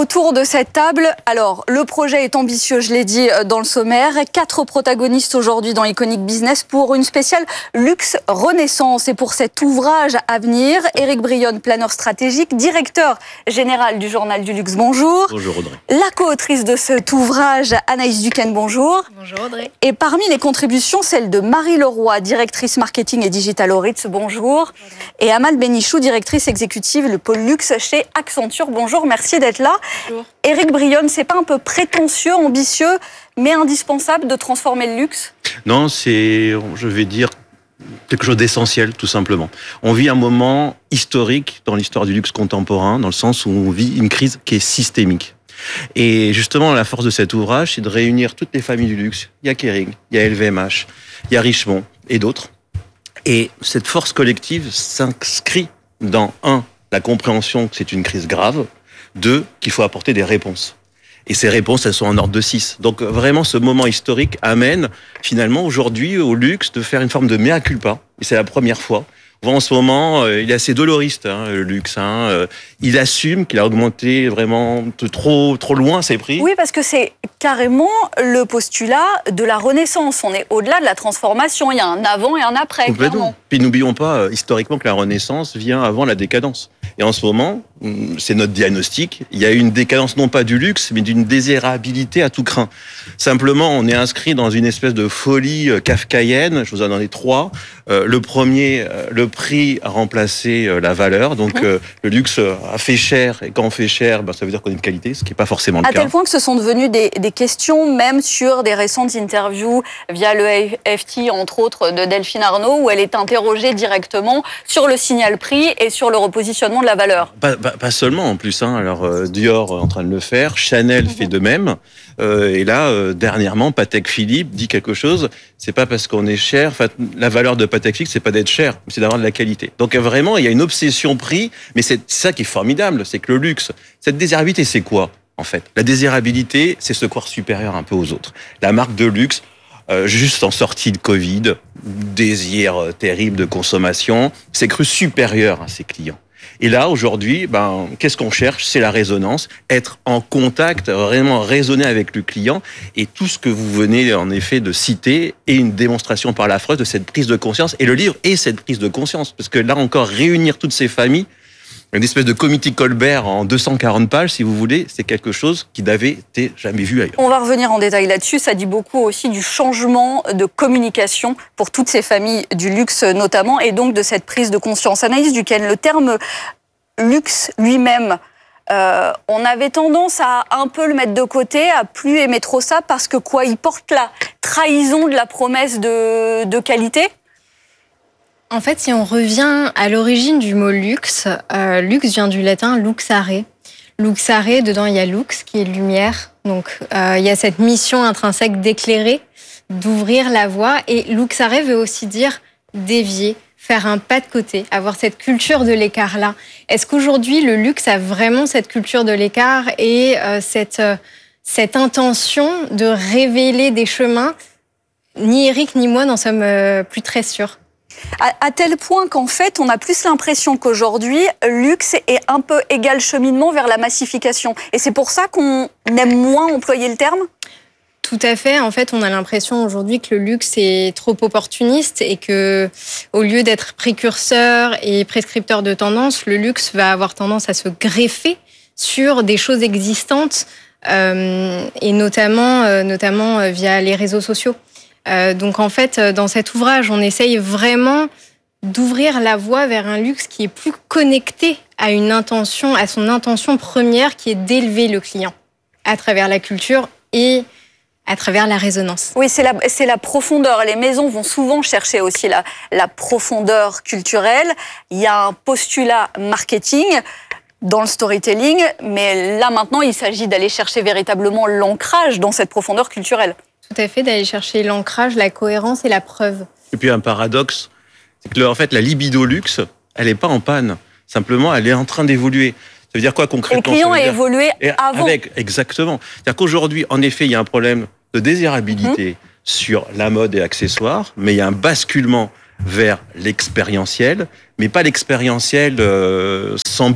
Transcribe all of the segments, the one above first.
Autour de cette table, alors le projet est ambitieux, je l'ai dit dans le sommaire. 4 protagonistes aujourd'hui dans Iconic Business pour une spéciale Luxe Renaissance. Et pour cet ouvrage à venir, Éric Brionne, planeur stratégique, directeur général du Journal du Luxe, bonjour. Bonjour Audrey. La co-autrice de cet ouvrage, Anaïs Duquesne, bonjour. Bonjour Audrey. Et parmi les contributions, celle de Marie Leroy, directrice marketing et digital au Ritz, bonjour. Et Amal Benichou, directrice exécutive, le pôle luxe chez Accenture, bonjour, merci d'être là. Bonjour. Éric Brionne, c'est pas un peu prétentieux, ambitieux, mais indispensable de transformer le luxe ? Non, c'est, je vais dire, quelque chose d'essentiel, tout simplement. On vit un moment historique dans l'histoire du luxe contemporain, dans le sens où on vit une crise qui est systémique. Et justement, la force de cet ouvrage, c'est de réunir toutes les familles du luxe. Il y a Kering, il y a LVMH, il y a Richemont et d'autres. Et cette force collective s'inscrit dans, 1, la compréhension que c'est une crise grave, 2, qu'il faut apporter des réponses. Et ces réponses, elles sont en ordre de 6. Donc vraiment, ce moment historique amène finalement aujourd'hui au luxe de faire une forme de mea culpa. Et c'est la première fois. En ce moment, il est assez doloriste, le luxe. Il assume qu'il a augmenté vraiment trop loin ses prix. Oui, parce que c'est carrément le postulat de la Renaissance. On est au-delà de la transformation. Il y a un avant et un après, clairement. Puis n'oublions pas historiquement que la Renaissance vient avant la décadence. Et en ce moment, c'est notre diagnostic, il y a une décadence non pas du luxe, mais d'une désirabilité à tout crin. Simplement, on est inscrit dans une espèce de folie kafkaïenne. Je vous en donne 3. Le premier, le prix a remplacé la valeur. Donc, le luxe a fait cher. Et quand on fait cher, ça veut dire qu'on est de qualité, ce qui n'est pas forcément le cas. À tel point que ce sont devenus des questions, même sur des récentes interviews via le FT, entre autres, de Delphine Arnault, où elle est interrogée directement sur le signal prix et sur le repositionnement de la valeur. Pas seulement en plus. Alors Dior est en train de le faire, Chanel fait de même. Et là, dernièrement, Patek Philippe dit quelque chose. C'est pas parce qu'on est cher. Enfin, la valeur de Patek Philippe, c'est pas d'être cher, c'est d'avoir de la qualité. Donc vraiment, il y a une obsession prix. Mais c'est ça qui est formidable, c'est que le luxe, cette désirabilité, c'est quoi en fait ? La désirabilité, c'est se croire supérieur un peu aux autres. La marque de luxe, juste en sortie de Covid, désir terrible de consommation, s'est cru supérieur à ses clients. Et là, aujourd'hui, qu'est-ce qu'on cherche ? C'est la résonance, être en contact, vraiment raisonner avec le client. Et tout ce que vous venez, en effet, de citer est une démonstration par la Freud de cette prise de conscience. Et le livre est cette prise de conscience. Parce que là encore, réunir toutes ces familles, une espèce de comité Colbert en 240 pages, si vous voulez, c'est quelque chose qui n'avait été jamais vu ailleurs. On va revenir en détail là-dessus. Ça dit beaucoup aussi du changement de communication pour toutes ces familles du luxe notamment, et donc de cette prise de conscience. Anaïs Duquesne, le terme luxe lui-même, on avait tendance à un peu le mettre de côté, à plus aimer trop ça, parce que quoi, il porte la trahison de la promesse de qualité ? En fait, si on revient à l'origine du mot luxe, luxe vient du latin luxare. Luxare, dedans il y a lux, qui est lumière. Donc il y a cette mission intrinsèque d'éclairer, d'ouvrir la voie. Et luxare veut aussi dire dévier, faire un pas de côté, avoir cette culture de l'écart-là. Est-ce qu'aujourd'hui, le luxe a vraiment cette culture de l'écart et cette intention de révéler des chemins ? Ni Éric ni moi n'en sommes plus très sûrs. À tel point qu'en fait, on a plus l'impression qu'aujourd'hui, luxe est un peu égal cheminement vers la massification. Et c'est pour ça qu'on aime moins employer le terme ? Tout à fait. En fait, on a l'impression aujourd'hui que le luxe est trop opportuniste et que, au lieu d'être précurseur et prescripteur de tendance, le luxe va avoir tendance à se greffer sur des choses existantes, et notamment via les réseaux sociaux. Donc en fait, dans cet ouvrage, on essaye vraiment d'ouvrir la voie vers un luxe qui est plus connecté à son intention première, qui est d'élever le client à travers la culture et à travers la résonance. Oui, c'est la profondeur. Les maisons vont souvent chercher aussi la profondeur culturelle. Il y a un postulat marketing dans le storytelling, mais là maintenant, il s'agit d'aller chercher véritablement l'ancrage dans cette profondeur culturelle. Tout à fait, d'aller chercher l'ancrage, la cohérence et la preuve. Et puis un paradoxe, c'est que en fait, la libido luxe, elle n'est pas en panne. Simplement, elle est en train d'évoluer. Ça veut dire quoi concrètement ? Le client a évolué avant. Exactement. C'est-à-dire qu'aujourd'hui, en effet, il y a un problème de désirabilité sur la mode et accessoires, mais il y a un basculement vers l'expérientiel, mais pas l'expérientiel sans but.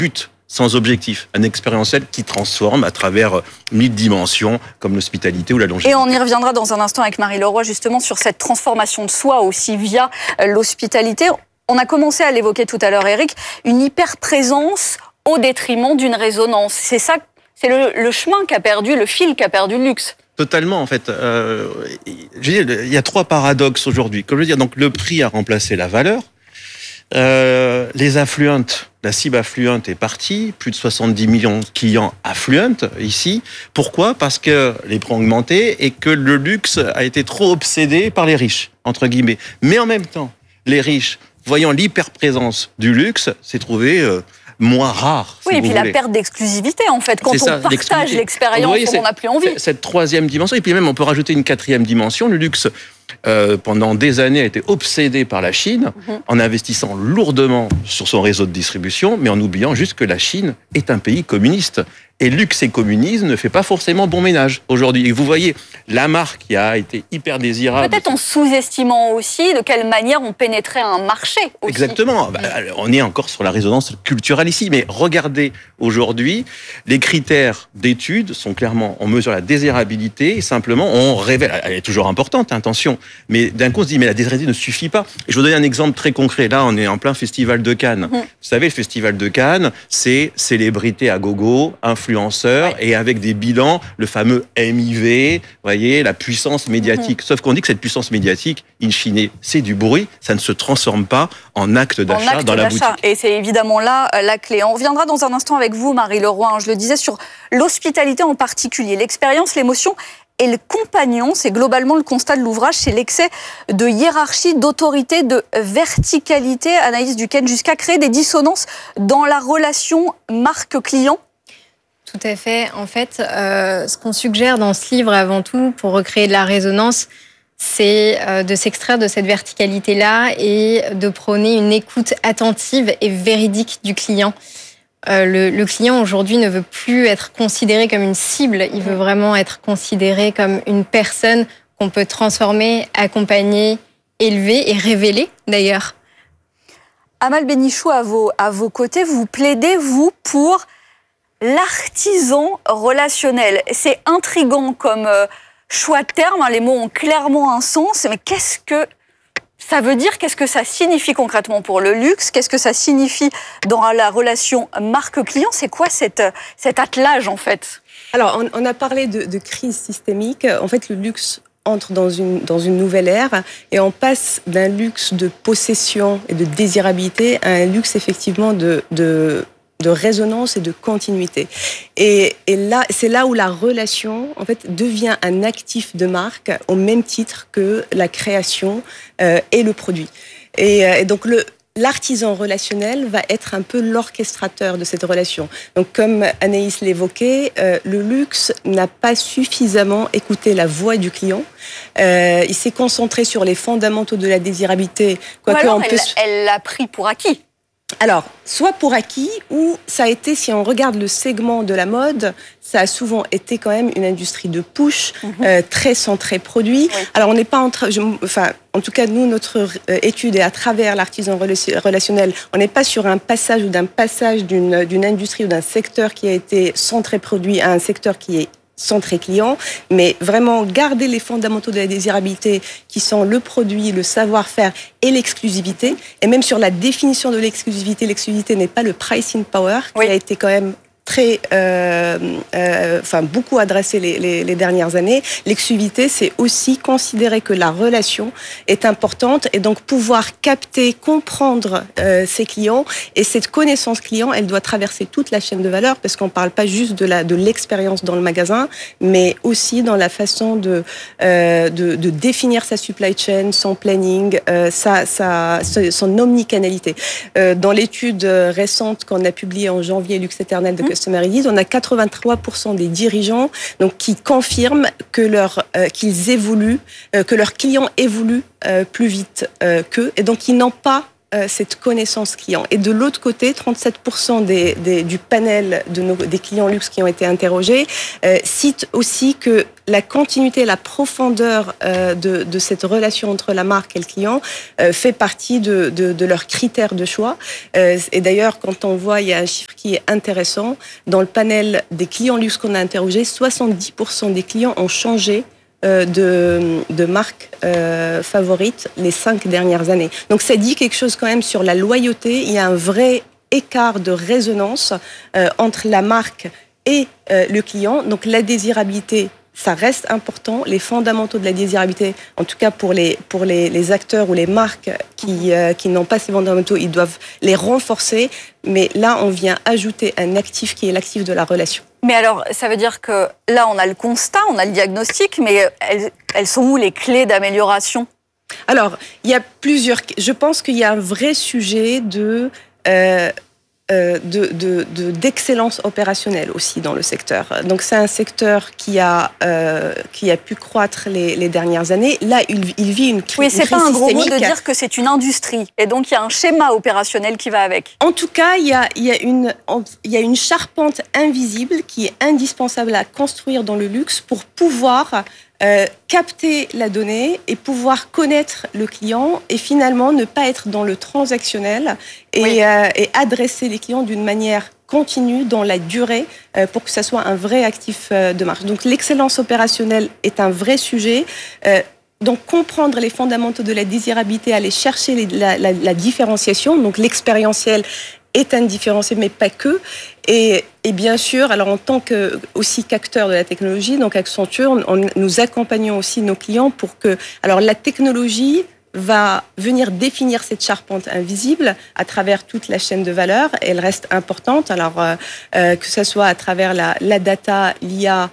sans objectif, un expérientiel qui transforme à travers 1000 dimensions, comme l'hospitalité ou la longévité. Et on y reviendra dans un instant avec Marie Leroy, justement, sur cette transformation de soi aussi via l'hospitalité. On a commencé à l'évoquer tout à l'heure, Eric, une hyper-présence au détriment d'une résonance. C'est ça, c'est le chemin qu'a perdu, le fil qu'a perdu le luxe. Totalement, en fait. Il y a 3 paradoxes aujourd'hui. Comme je veux dire, donc le prix a remplacé la valeur. Les affluentes, la cible affluente est partie, plus de 70 millions de clients affluentes ici. Pourquoi ? Parce que les prix ont augmenté et que le luxe a été trop obsédé par les riches, entre guillemets. Mais en même temps, les riches, voyant l'hyperprésence du luxe, s'est trouvé moins rare. Oui, et puis la perte d'exclusivité, en fait, quand on partage l'expérience, on n'a plus envie. Cette 3e dimension, et puis même on peut rajouter une 4e dimension. Le luxe, pendant des années, a été obsédé par la Chine, en investissant lourdement sur son réseau de distribution, mais en oubliant juste que la Chine est un pays communiste. Et luxe et communisme ne fait pas forcément bon ménage aujourd'hui. Et vous voyez, la marque qui a été hyper désirable. Peut-être en sous-estimant aussi de quelle manière on pénétrait un marché aussi. Exactement. On est encore sur la résonance culturelle ici. Mais regardez, aujourd'hui, les critères d'études sont clairement, on mesure la désirabilité et simplement on révèle. Elle est toujours importante, attention. Mais d'un coup, on se dit, mais la désirabilité ne suffit pas. Et je vais vous donner un exemple très concret. Là, on est en plein festival de Cannes. Vous savez, le festival de Cannes, c'est célébrité à gogo, influenceurs, et avec des bilans, le fameux MIV, voyez, la puissance médiatique. Sauf qu'on dit que cette puissance médiatique, in fine, c'est du bruit, ça ne se transforme pas en acte d'achat dans la boutique. Et c'est évidemment là la clé. On reviendra dans un instant avec vous, Marie Leroy, je le disais, sur l'hospitalité en particulier. L'expérience, l'émotion et le compagnon, c'est globalement le constat de l'ouvrage, c'est l'excès de hiérarchie, d'autorité, de verticalité, Anaïs Duquesne, jusqu'à créer des dissonances dans la relation marque-client. Tout à fait. En fait, ce qu'on suggère dans ce livre, avant tout, pour recréer de la résonance, c'est de s'extraire de cette verticalité-là et de prôner une écoute attentive et véridique du client. Le client, aujourd'hui, ne veut plus être considéré comme une cible, il veut vraiment être considéré comme une personne qu'on peut transformer, accompagner, élever et révéler, d'ailleurs. Amal Bénichou, à vos côtés, vous plaidez, vous, pour l'artisan relationnel. C'est intriguant comme choix de terme, les mots ont clairement un sens, mais qu'est-ce que ça veut dire ? Qu'est-ce que ça signifie concrètement pour le luxe ? Qu'est-ce que ça signifie dans la relation marque-client ? C'est quoi cet attelage, en fait ? Alors, on a parlé de crise systémique. En fait, le luxe entre dans une nouvelle ère et on passe d'un luxe de possession et de désirabilité à un luxe, effectivement, de résonance et de continuité. Et là, c'est là où la relation, en fait, devient un actif de marque au même titre que la création et le produit. Et donc, l'artisan relationnel va être un peu l'orchestrateur de cette relation. Donc, comme Anaïs l'évoquait, le luxe n'a pas suffisamment écouté la voix du client. Il s'est concentré sur les fondamentaux de la désirabilité. Elle l'a pris pour acquis. Alors, soit pour acquis, ou ça a été, si on regarde le segment de la mode, ça a souvent été quand même une industrie de push, très centrée produit. Oui. Alors, on n'est pas en tout cas, nous, notre étude est à travers l'artisan relationnel. On n'est pas sur un passage d'une industrie ou d'un secteur qui a été centré produit à un secteur qui est centré client, mais vraiment garder les fondamentaux de la désirabilité qui sont le produit, le savoir-faire et l'exclusivité. Et même sur la définition de l'exclusivité n'est pas le pricing power qui a été quand même très, beaucoup adressé les dernières années. L'exclusivité, c'est aussi considérer que la relation est importante et donc pouvoir capter, comprendre ses clients. Et cette connaissance client, elle doit traverser toute la chaîne de valeur parce qu'on ne parle pas juste de l'expérience dans le magasin, mais aussi dans la façon de définir sa supply chain, son planning, son omnicanalité. Dans l'étude récente qu'on a publiée en janvier, Luxe Éternel de Customer Ideas, on a 83% des dirigeants qui confirment qu'ils évoluent, que leurs clients évoluent plus vite qu'eux, et donc ils n'ont pas cette connaissance client. Et de l'autre côté, 37% du panel des clients luxe qui ont été interrogés citent aussi que la continuité, la profondeur de cette relation entre la marque et le client fait partie de leurs critères de choix. Et d'ailleurs, quand on voit, il y a un chiffre qui est intéressant. Dans le panel des clients luxe qu'on a interrogés, 70% des clients ont changé de marque favorite les 5 dernières années. Donc ça dit quelque chose quand même sur la loyauté. Il y a un vrai écart de résonance entre la marque et le client. Donc la désirabilité, ça reste important. Les fondamentaux de la désirabilité, en tout cas pour les acteurs ou les marques qui n'ont pas ces fondamentaux, ils doivent les renforcer. Mais là, on vient ajouter un actif qui est l'actif de la relation. Mais alors, ça veut dire que là, on a le constat, on a le diagnostic, mais elles sont où les clés d'amélioration ? Alors, il y a plusieurs... Je pense qu'il y a un vrai sujet d'excellence opérationnelle aussi dans le secteur. Donc c'est un secteur qui a pu croître les dernières années. Là, il vit une crise. Oui, c'est pas un gros mot systémique. de dire que c'est une industrie. Et donc il y a un schéma opérationnel qui va avec. En tout cas, il y a une charpente invisible qui est indispensable à construire dans le luxe pour pouvoir capter la donnée et pouvoir connaître le client et finalement ne pas être dans le transactionnel et adresser les clients d'une manière continue dans la durée pour que ça soit un vrai actif de marque. Donc l'excellence opérationnelle est un vrai sujet. Donc comprendre les fondamentaux de la désirabilité, aller chercher la différenciation, donc l'expérientiel est un différenciel, mais pas que. Et bien sûr, alors en tant que aussi qu'acteur de la technologie, donc Accenture, nous accompagnons aussi nos clients pour que, alors la technologie va venir définir cette charpente invisible à travers toute la chaîne de valeur. Elle reste importante, alors que ce soit à travers la data, l'IA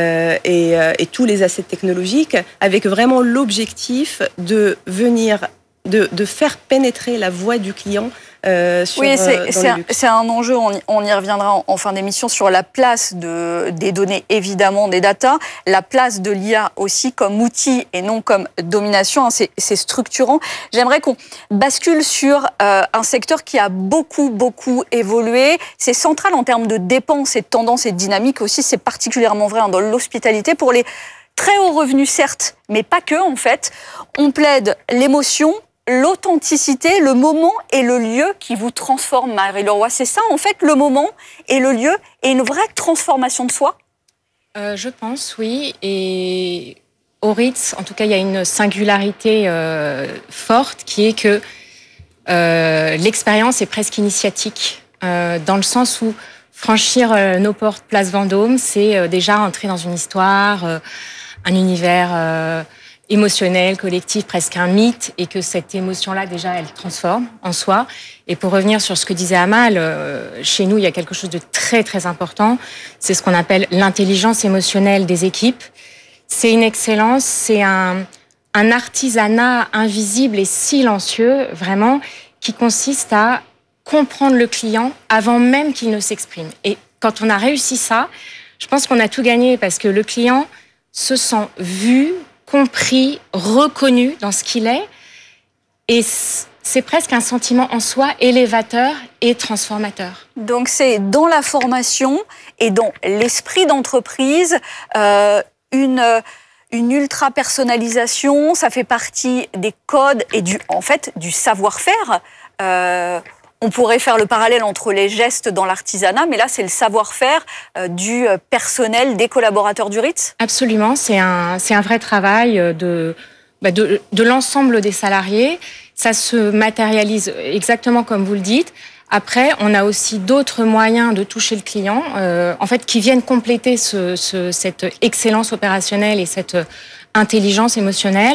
et tous les assets technologiques, avec vraiment l'objectif de venir de faire pénétrer la voix du client. Oui, c'est un enjeu, on y reviendra en fin d'émission, sur la place des données, évidemment, des data, la place de l'IA aussi comme outil et non comme domination, hein, c'est structurant. J'aimerais qu'on bascule sur un secteur qui a beaucoup évolué. C'est central en termes de dépenses et de tendances et de dynamique aussi, c'est particulièrement vrai dans l'hospitalité. Pour les très hauts revenus, certes, mais pas que, en fait. On plaide l'émotion, l'authenticité, le moment et le lieu qui vous transforment, Marie Leroy. C'est ça, en fait, le moment et le lieu et une vraie transformation de soi ? Je pense, oui. Et au Ritz, en tout cas, il y a une singularité forte qui est que l'expérience est presque initiatique, dans le sens où franchir nos portes Place Vendôme, c'est déjà entrer dans une histoire, un univers émotionnel, collectif, presque un mythe, et que cette émotion-là, déjà, elle transforme en soi. Et pour revenir sur ce que disait Amal, chez nous, il y a quelque chose de très, très important. C'est ce qu'on appelle l'intelligence émotionnelle des équipes. C'est une excellence, c'est un artisanat invisible et silencieux, vraiment, qui consiste à comprendre le client avant même qu'il ne s'exprime. Et quand on a réussi ça, je pense qu'on a tout gagné, parce que le client se sent vu, compris, reconnu dans ce qu'il est, et c'est presque un sentiment en soi élévateur et transformateur. Donc c'est dans la formation et dans l'esprit d'entreprise une ultra-personnalisation, ça fait partie des codes et du savoir-faire. On pourrait faire le parallèle entre les gestes dans l'artisanat, mais là, c'est le savoir-faire du personnel, des collaborateurs du Ritz. Absolument, c'est un vrai travail de l'ensemble des salariés. Ça se matérialise exactement comme vous le dites. Après, on a aussi d'autres moyens de toucher le client, qui viennent compléter cette excellence opérationnelle et cette intelligence émotionnelle.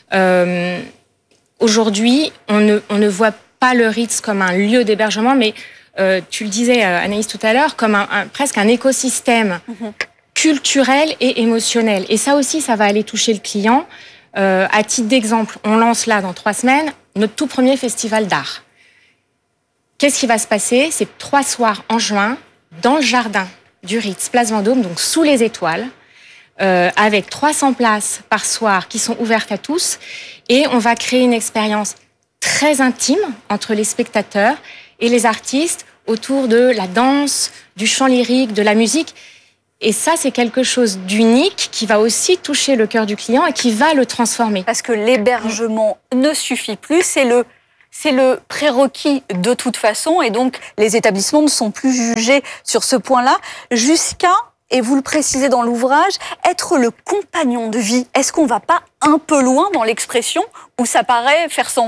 Aujourd'hui, on ne voit pas le Ritz comme un lieu d'hébergement, mais tu le disais, Anaïs, tout à l'heure, comme presque un écosystème culturel et émotionnel. Et ça aussi, ça va aller toucher le client. À titre d'exemple, on lance là, dans 3 semaines, notre tout premier festival d'art. Qu'est-ce qui va se passer ? C'est 3 soirs en juin, dans le jardin du Ritz, Place Vendôme, donc sous les étoiles, avec 300 places par soir qui sont ouvertes à tous. Et on va créer une expérience très intime entre les spectateurs et les artistes autour de la danse, du chant lyrique, de la musique. Et ça, c'est quelque chose d'unique qui va aussi toucher le cœur du client et qui va le transformer. Parce que l'hébergement ne suffit plus, c'est le prérequis de toute façon, et donc les établissements ne sont plus jugés sur ce point-là, jusqu'à, et vous le précisez dans l'ouvrage, être le compagnon de vie. Est-ce qu'on ne va pas un peu loin dans l'expression où ça paraît faire sens ?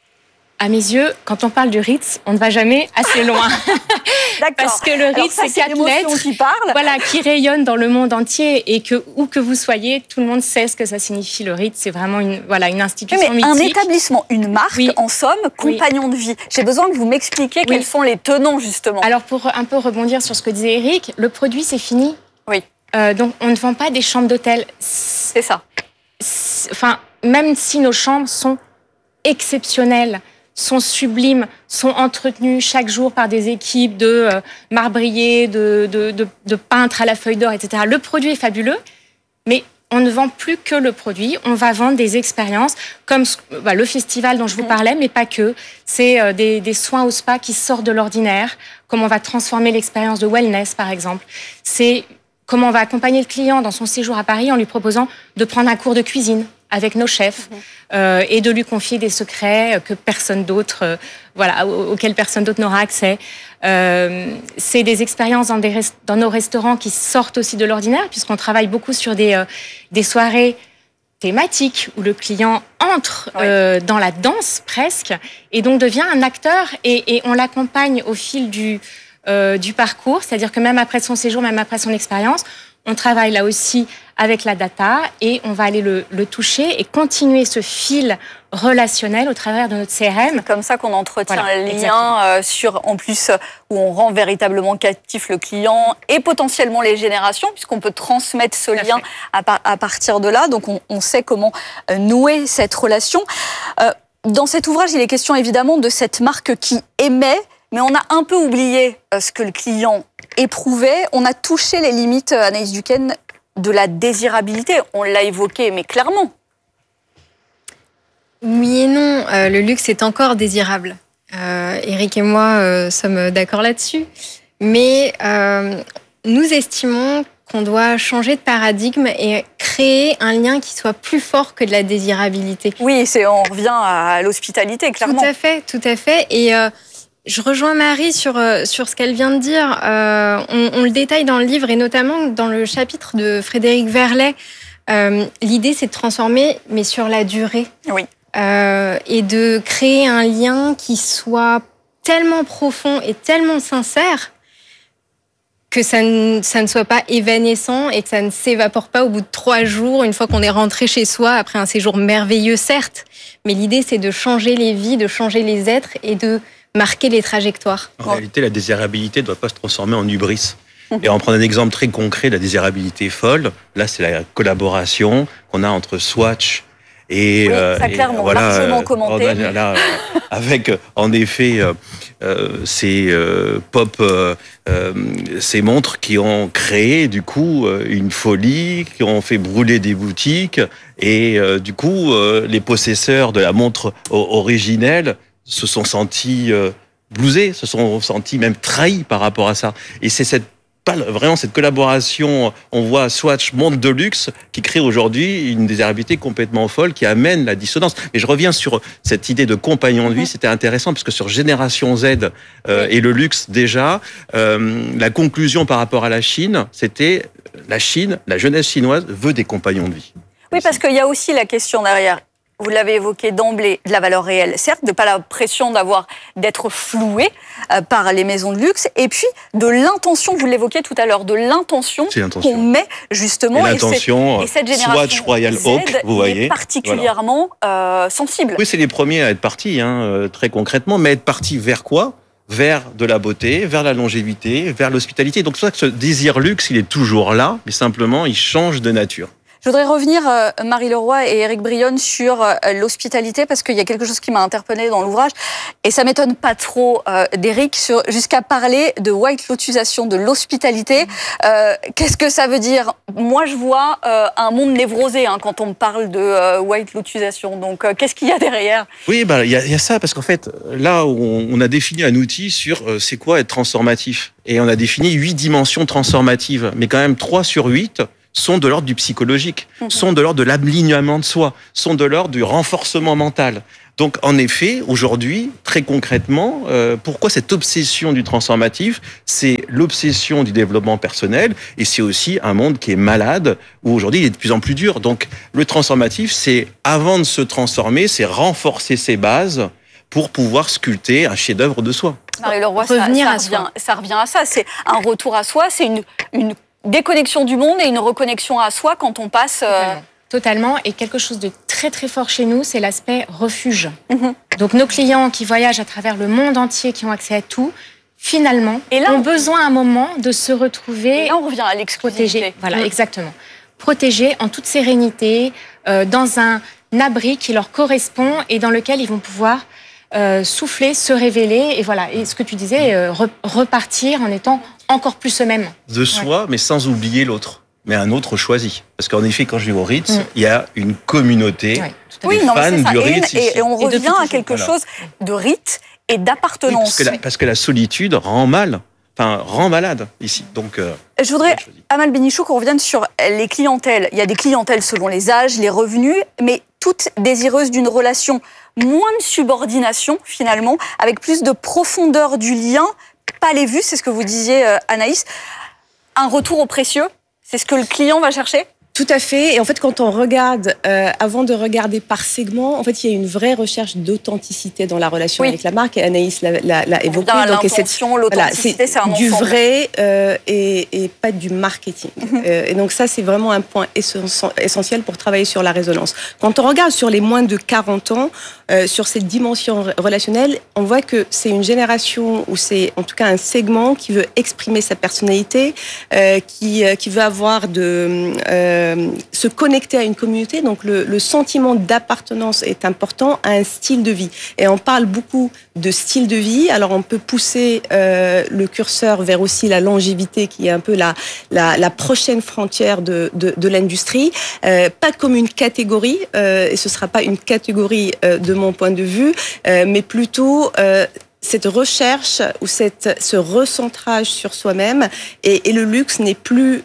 À mes yeux, quand on parle du Ritz, on ne va jamais assez loin. D'accord. Parce que le Ritz, c'est 4 lettres qui rayonnent dans le monde entier, et que, où que vous soyez, tout le monde sait ce que ça signifie. Le Ritz, c'est vraiment une institution mythique. Un établissement, une marque, en somme, compagnon de vie. J'ai besoin que vous m'expliquiez quels sont les tenants, justement. Alors, pour un peu rebondir sur ce que disait Eric, le produit, c'est fini. Oui. Donc, on ne vend pas des chambres d'hôtel. C'est ça. Enfin, même si nos chambres sont exceptionnelles, sont sublimes, sont entretenues chaque jour par des équipes de marbriers, de peintres à la feuille d'or, etc. Le produit est fabuleux, mais on ne vend plus que le produit. On va vendre des expériences comme le festival dont je vous parlais, mais pas que. C'est des soins au spa qui sortent de l'ordinaire, comment on va transformer l'expérience de wellness, par exemple. C'est comment on va accompagner le client dans son séjour à Paris en lui proposant de prendre un cours de cuisine avec nos chefs et de lui confier des secrets que personne d'autre, auxquels personne d'autre n'aura accès. C'est des expériences dans nos restaurants qui sortent aussi de l'ordinaire, puisqu'on travaille beaucoup sur des soirées thématiques où le client entre dans la danse presque, et donc devient un acteur, et on l'accompagne au fil du parcours, c'est-à-dire que même après son séjour, même après son expérience, on travaille là aussi avec la data, et on va aller le toucher et continuer ce fil relationnel au travers de notre CRM. C'est comme ça qu'on entretient le lien en plus, où on rend véritablement captif le client et potentiellement les générations, puisqu'on peut transmettre ce lien à partir de là. Donc on sait comment nouer cette relation. Dans cet ouvrage, il est question évidemment de cette marque qui émet, mais on a un peu oublié ce que le client éprouvait. On a touché les limites, Anaïs Duquesne, de la désirabilité. On l'a évoqué, mais clairement. Oui et non. Le luxe est encore désirable. Eric et moi sommes d'accord là-dessus. Mais nous estimons qu'on doit changer de paradigme et créer un lien qui soit plus fort que de la désirabilité. Oui, on revient à l'hospitalité, clairement. Tout à fait. Et je rejoins Marie sur ce qu'elle vient de dire. On le détaille dans le livre, et notamment dans le chapitre de Frédéric Verlet. L'idée, c'est de transformer, mais sur la durée. Oui. Et de créer un lien qui soit tellement profond et tellement sincère que ça ne soit pas évanescent et que ça ne s'évapore pas au bout de 3 jours, une fois qu'on est rentré chez soi, après un séjour merveilleux, certes. Mais l'idée, c'est de changer les vies, de changer les êtres et de marquer les trajectoires. En réalité, la désirabilité ne doit pas se transformer en hubris. Et on prend un exemple très concret, la désirabilité folle. Là, c'est la collaboration qu'on a entre Swatch et... Oui, ça clairement, largement commenté. Avec, en effet, ces ces montres qui ont créé, du coup, une folie, qui ont fait brûler des boutiques. Et du coup, les possesseurs de la montre originelle se sont sentis blousés, se sont sentis même trahis par rapport à ça. Et c'est vraiment cette collaboration, on voit Swatch, montre de luxe, qui crée aujourd'hui une désirabilité complètement folle, qui amène la dissonance. Mais je reviens sur cette idée de compagnon de vie, c'était intéressant, parce que sur Génération Z et le luxe déjà, la conclusion par rapport à la Chine, c'était la Chine, la jeunesse chinoise veut des compagnons de vie. Oui, parce qu'il y a aussi la question derrière. Vous l'avez évoqué d'emblée, de la valeur réelle, certes, de pas la pression d'être floué par les maisons de luxe, et puis de l'intention, vous l'évoquiez tout à l'heure, de l'intention qu'on met justement, et l'intention, et cette génération Swatch Royal Z Oak, vous voyez, est particulièrement sensible. Oui, c'est les premiers à être partis, très concrètement, mais être partis vers quoi ? Vers de la beauté, vers la longévité, vers l'hospitalité. Donc c'est pour ça que ce désir luxe, il est toujours là, mais simplement, il change de nature. Je voudrais revenir, Marie Leroy et Éric Brionne, sur l'hospitalité, parce qu'il y a quelque chose qui m'a interpellée dans l'ouvrage, et ça m'étonne pas trop d'Éric, jusqu'à parler de white lotusation de l'hospitalité. Qu'est-ce que ça veut dire? Moi, je vois un monde névrosé quand on me parle de white lotusation. Donc, qu'est-ce qu'il y a derrière? Oui, il y a ça, parce qu'en fait, là, on a défini un outil sur c'est quoi être transformatif. Et on a défini 8 dimensions transformatives, mais quand même 3 sur 8 sont de l'ordre du psychologique, sont de l'ordre de l'alignement de soi, sont de l'ordre du renforcement mental. Donc, en effet, aujourd'hui, très concrètement, pourquoi cette obsession du transformatif? C'est l'obsession du développement personnel, et c'est aussi un monde qui est malade, où aujourd'hui, il est de plus en plus dur. Donc, le transformatif, c'est, avant de se transformer, c'est renforcer ses bases pour pouvoir sculpter un chef-d'œuvre de soi. Marie Leroy, ça revient à ça. C'est un retour à soi, c'est une déconnexion du monde et une reconnexion à soi quand on passe... Totalement. Et quelque chose de très très fort chez nous, c'est l'aspect refuge. Donc nos clients qui voyagent à travers le monde entier, qui ont accès à tout, finalement, ont besoin à un moment de se retrouver... Et là, on revient à l'exclusivité. Protégés. Voilà, exactement. Protégés en toute sérénité, dans un abri qui leur correspond et dans lequel ils vont pouvoir souffler, se révéler. Et voilà. Et ce que tu disais, repartir en étant encore plus eux-mêmes. De soi, mais sans oublier l'autre. Mais un autre choisi. Parce qu'en effet, quand je vais au Ritz, il y a une communauté des fans du Ritz. Et on revient à quelque chose de rite et d'appartenance. Oui, parce que la solitude rend malade ici. Donc, je voudrais, Amal Bénichou, qu'on revienne sur les clientèles. Il y a des clientèles selon les âges, les revenus, mais toutes désireuses d'une relation, moins de subordination finalement, avec plus de profondeur du lien, pas les vues, c'est ce que vous disiez Anaïs, un retour au précieux. C'est ce que le client va chercher? Tout à fait. Et en fait, quand on regarde, avant de regarder par segment, en fait, il y a une vraie recherche d'authenticité dans la relation avec la marque. Et Anaïs l'a évoqué. Donc, l'authenticité, c'est un du vrai et pas du marketing. Et donc ça, c'est vraiment un point essentiel pour travailler sur la résonance. Quand on regarde sur les moins de 40 ans, sur cette dimension relationnelle, on voit que c'est une génération ou c'est en tout cas un segment qui veut exprimer sa personnalité, qui veut avoir se connecter à une communauté. Donc le sentiment d'appartenance est important à un style de vie. Et on parle beaucoup de style de vie. Alors on peut pousser le curseur vers aussi la longévité, qui est un peu la prochaine frontière de l'industrie. Pas comme une catégorie, et ce sera pas une catégorie de mon point de vue, mais plutôt cette recherche ou ce recentrage sur soi-même. Et le luxe n'est plus...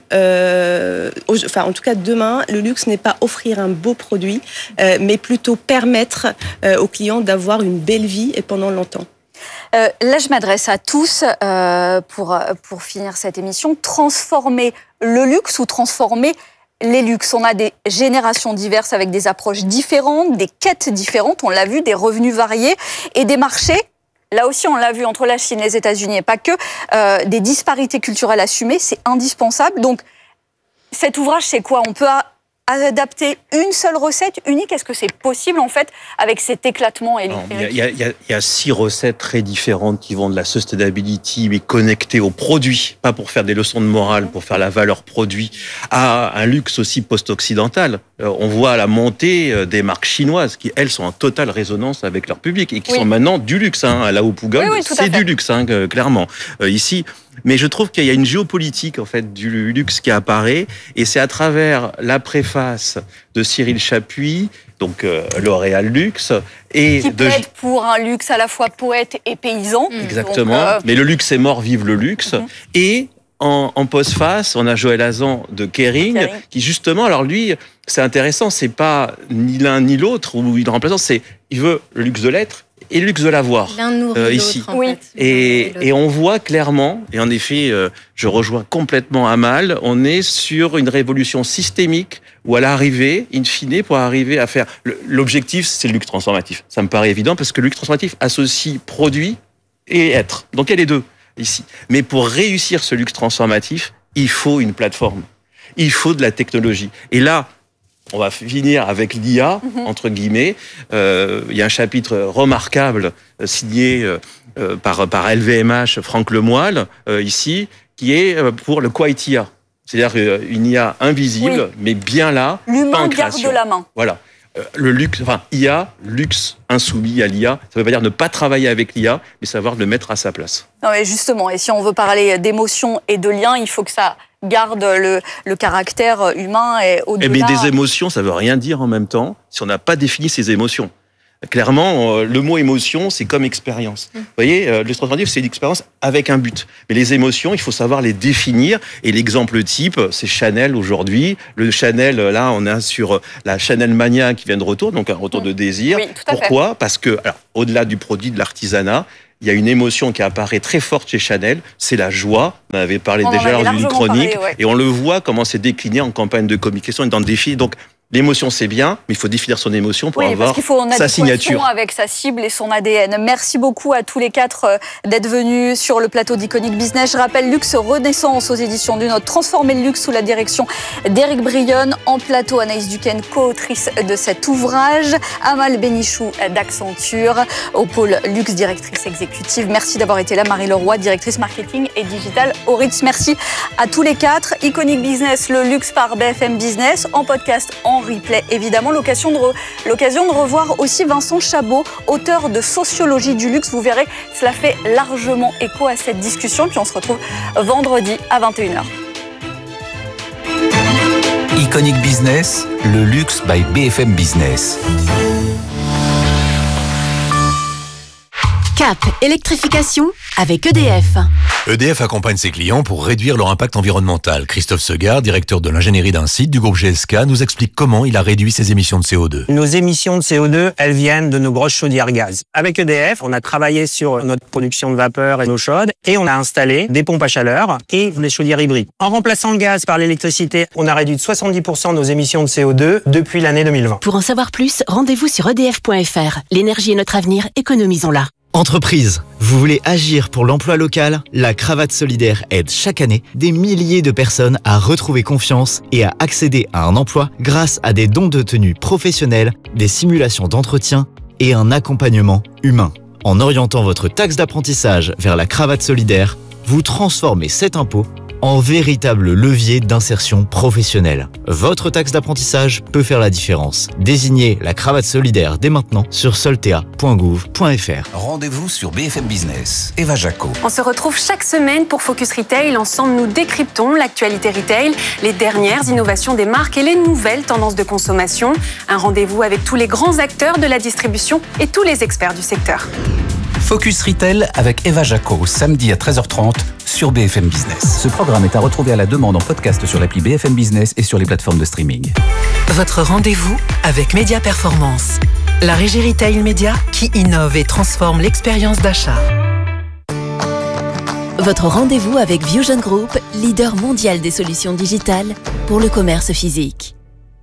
en tout cas, demain, le luxe n'est pas offrir un beau produit, mais plutôt permettre aux clients d'avoir une belle vie et pendant longtemps. Là, je m'adresse à tous pour finir cette émission. Transformer le luxe ou transformer les luxes. On a des générations diverses avec des approches différentes, des quêtes différentes, on l'a vu, des revenus variés et des marchés. Là aussi, on l'a vu entre la Chine, les États-Unis et pas que, des disparités culturelles assumées, c'est indispensable. Donc, cet ouvrage, c'est quoi? On peut adapter une seule recette unique? Est-ce que c'est possible, en fait, avec cet éclatement? Il y a 6 recettes très différentes qui vont de la sustainability, mais connectées aux produits, pas pour faire des leçons de morale, pour faire la valeur produit, à un luxe aussi post-occidental. On voit la montée des marques chinoises qui, elles, sont en totale résonance avec leur public et qui sont maintenant du luxe. Là, au Pougal, c'est du luxe, clairement. Ici... Mais je trouve qu'il y a une géopolitique en fait du luxe qui apparaît, et c'est à travers la préface de Cyril Chapuis, donc L'Oréal Luxe, et qui plaide pour un luxe à la fois poète et paysan. Exactement. Donc, mais le luxe est mort, vive le luxe. Et en postface, on a Joël Hazan de Kering, qui justement, alors lui, c'est intéressant, c'est pas ni l'un ni l'autre où il remplace, il veut le luxe de l'être et le luxe de l'avoir ici. Et on voit clairement, et en effet, je rejoins complètement Amal, on est sur une révolution systémique où à l'arrivée, in fine, pour arriver à faire... L'objectif, c'est le luxe transformatif. Ça me paraît évident parce que le luxe transformatif associe produit et être. Donc il y a les deux ici. Mais pour réussir ce luxe transformatif, il faut une plateforme. Il faut de la technologie. Et là, on va finir avec l'IA, entre guillemets. Il y a un chapitre remarquable signé par LVMH, Franck Lemoyle, ici, qui est pour le Quiet IA. C'est-à-dire une IA invisible, mais bien là, l'humain pas en garde création. la main. Voilà. Le luxe, IA, luxe insoumis à l'IA, ça ne veut pas dire ne pas travailler avec l'IA, mais savoir le mettre à sa place. Non, mais justement, et si on veut parler d'émotions et de liens, il faut que ça garde le caractère humain et au-delà. Mais des émotions, ça ne veut rien dire en même temps si on n'a pas défini ces émotions. Clairement, le mot émotion, c'est comme expérience. Vous voyez, l'extraordinaire, c'est une expérience avec un but. Mais les émotions, il faut savoir les définir. Et l'exemple type, c'est Chanel aujourd'hui. Le Chanel, là, on est sur la Chanel Mania qui vient de retour, donc un retour de désir. Oui, tout à Pourquoi fait. Parce que, alors, au-delà du produit, de l'artisanat, il y a une émotion qui apparaît très forte chez Chanel, c'est la joie. On en avait parlé déjà lors d'une chronique. Et on le voit comment c'est décliné en campagne de communication et dans le défi. Donc, l'émotion, c'est bien, mais il faut définir son émotion pour avoir sa signature. Avec sa cible et son ADN. Merci beaucoup à tous les quatre d'être venus sur le plateau d'Iconic Business. Je rappelle Luxe Renaissance aux éditions du Nôtre. Transformer le luxe sous la direction d'Éric Brionne. En plateau, Anaïs Duquesne, co-autrice de cet ouvrage. Amal Bénichou d'Accenture, au pôle Luxe, directrice exécutive. Merci d'avoir été là. Marie Leroy, directrice marketing et digital au Ritz. Merci à tous les quatre. Iconic Business, le luxe par BFM Business, en podcast, en replay, évidemment. L'occasion de revoir aussi Vincent Chabot, auteur de Sociologie du luxe. Vous verrez, cela fait largement écho à cette discussion. Puis on se retrouve vendredi à 21h. Iconic Business, le luxe by BFM Business. Cap électrification avec EDF. EDF accompagne ses clients pour réduire leur impact environnemental. Christophe Segard, directeur de l'ingénierie d'un site du groupe GSK, nous explique comment il a réduit ses émissions de CO2. Nos émissions de CO2, elles viennent de nos grosses chaudières gaz. Avec EDF, on a travaillé sur notre production de vapeur et nos chaudes et on a installé des pompes à chaleur et des chaudières hybrides. En remplaçant le gaz par l'électricité, on a réduit de 70% nos émissions de CO2 depuis l'année 2020. Pour en savoir plus, rendez-vous sur edf.fr. L'énergie est notre avenir, économisons-la. Entreprise, vous voulez agir pour l'emploi local ? La Cravate Solidaire aide chaque année des milliers de personnes à retrouver confiance et à accéder à un emploi grâce à des dons de tenue professionnels, des simulations d'entretien et un accompagnement humain. En orientant votre taxe d'apprentissage vers la Cravate Solidaire, vous transformez cet impôt en véritable levier d'insertion professionnelle. Votre taxe d'apprentissage peut faire la différence. Désignez la Cravate Solidaire dès maintenant sur soltea.gouv.fr. Rendez-vous sur BFM Business. Eva Jaco. On se retrouve chaque semaine pour Focus Retail. Ensemble, nous décryptons l'actualité retail, les dernières innovations des marques et les nouvelles tendances de consommation. Un rendez-vous avec tous les grands acteurs de la distribution et tous les experts du secteur. Focus Retail avec Eva Jaco, samedi à 13h30 sur BFM Business. Ce programme est à retrouver à la demande en podcast sur l'appli BFM Business et sur les plateformes de streaming. Votre rendez-vous avec Média Performance, la régie retail média qui innove et transforme l'expérience d'achat. Votre rendez-vous avec Vision Group, leader mondial des solutions digitales pour le commerce physique.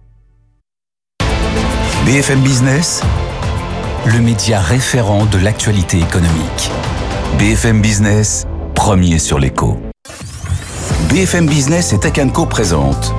BFM Business, le média référent de l'actualité économique. BFM Business, premier sur l'écho. BFM Business et Tech & Co présente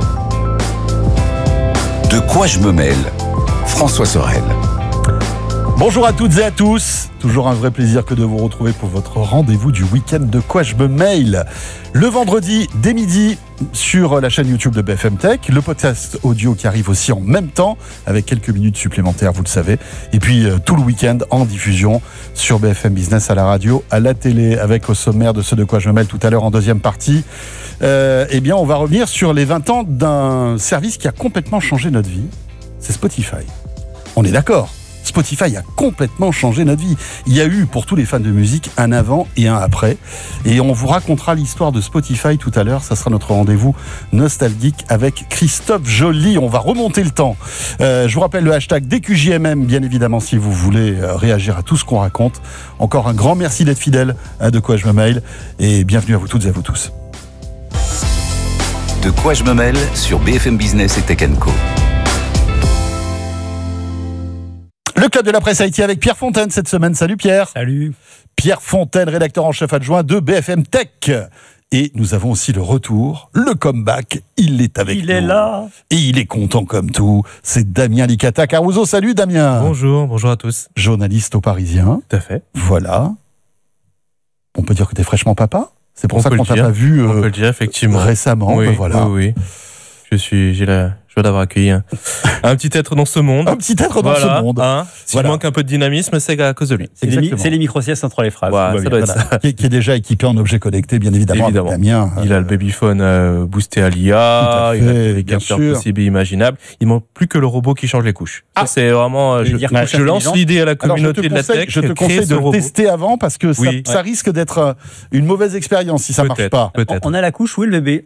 De quoi je me mêle ? François Sorel. Bonjour à toutes et à tous. Toujours un vrai plaisir que de vous retrouver pour votre rendez-vous du week-end De quoi je me mail. Le vendredi dès midi sur la chaîne YouTube de BFM Tech. Le podcast audio qui arrive aussi en même temps avec quelques minutes supplémentaires, vous le savez. Et puis tout le week-end en diffusion sur BFM Business à la radio, à la télé, avec au sommaire de ce De quoi je me mêle tout à l'heure en deuxième partie. Eh bien, on va revenir sur les 20 ans d'un service qui a complètement changé notre vie. C'est Spotify. On est d'accord ? Spotify a complètement changé notre vie. Il y a eu, pour tous les fans de musique, un avant et un après. Et on vous racontera l'histoire de Spotify tout à l'heure. Ça sera notre rendez-vous nostalgique avec Christophe Joly. On va remonter le temps. Je vous rappelle le hashtag DQJMM, bien évidemment, si vous voulez réagir à tout ce qu'on raconte. Encore un grand merci d'être fidèle à De quoi je me mail. Et bienvenue à vous toutes et à vous tous. De quoi je me mêle sur BFM Business et Tech & Co. Le club de la presse Haïti avec Pierre Fontaine cette semaine. Salut Pierre. Salut. Pierre Fontaine, rédacteur en chef adjoint de BFM Tech. Et nous avons aussi le retour, le comeback. Il est avec nous. Il est là. Et il est content comme tout. C'est Damien Licata Caruso. Salut Damien. Bonjour à tous. Journaliste au Parisien. Tout à fait. Voilà. On peut dire que t'es fraîchement papa ? C'est pour ça qu'on t'a pas vu on peut le dire, effectivement. Récemment. Oui, voilà. oui. J'ai la joie d'avoir accueilli un petit être dans ce monde. Un petit être dans ce monde. S'il manque un peu de dynamisme, c'est à cause de lui. C'est les micro-siestes entre les phrases. Ouais, ça doit être ça. Qui est déjà équipé en objet connecté, bien évidemment. Il a le babyphone boosté à l'IA, il a les capteurs possibles et imaginables. Il ne manque plus que le robot qui change les couches. Ça, c'est vraiment. Je lance l'idée à la communauté de la tech. Je te conseille de le tester avant parce que ça risque d'être une mauvaise expérience si ça ne marche pas. On a la couche, où est le bébé?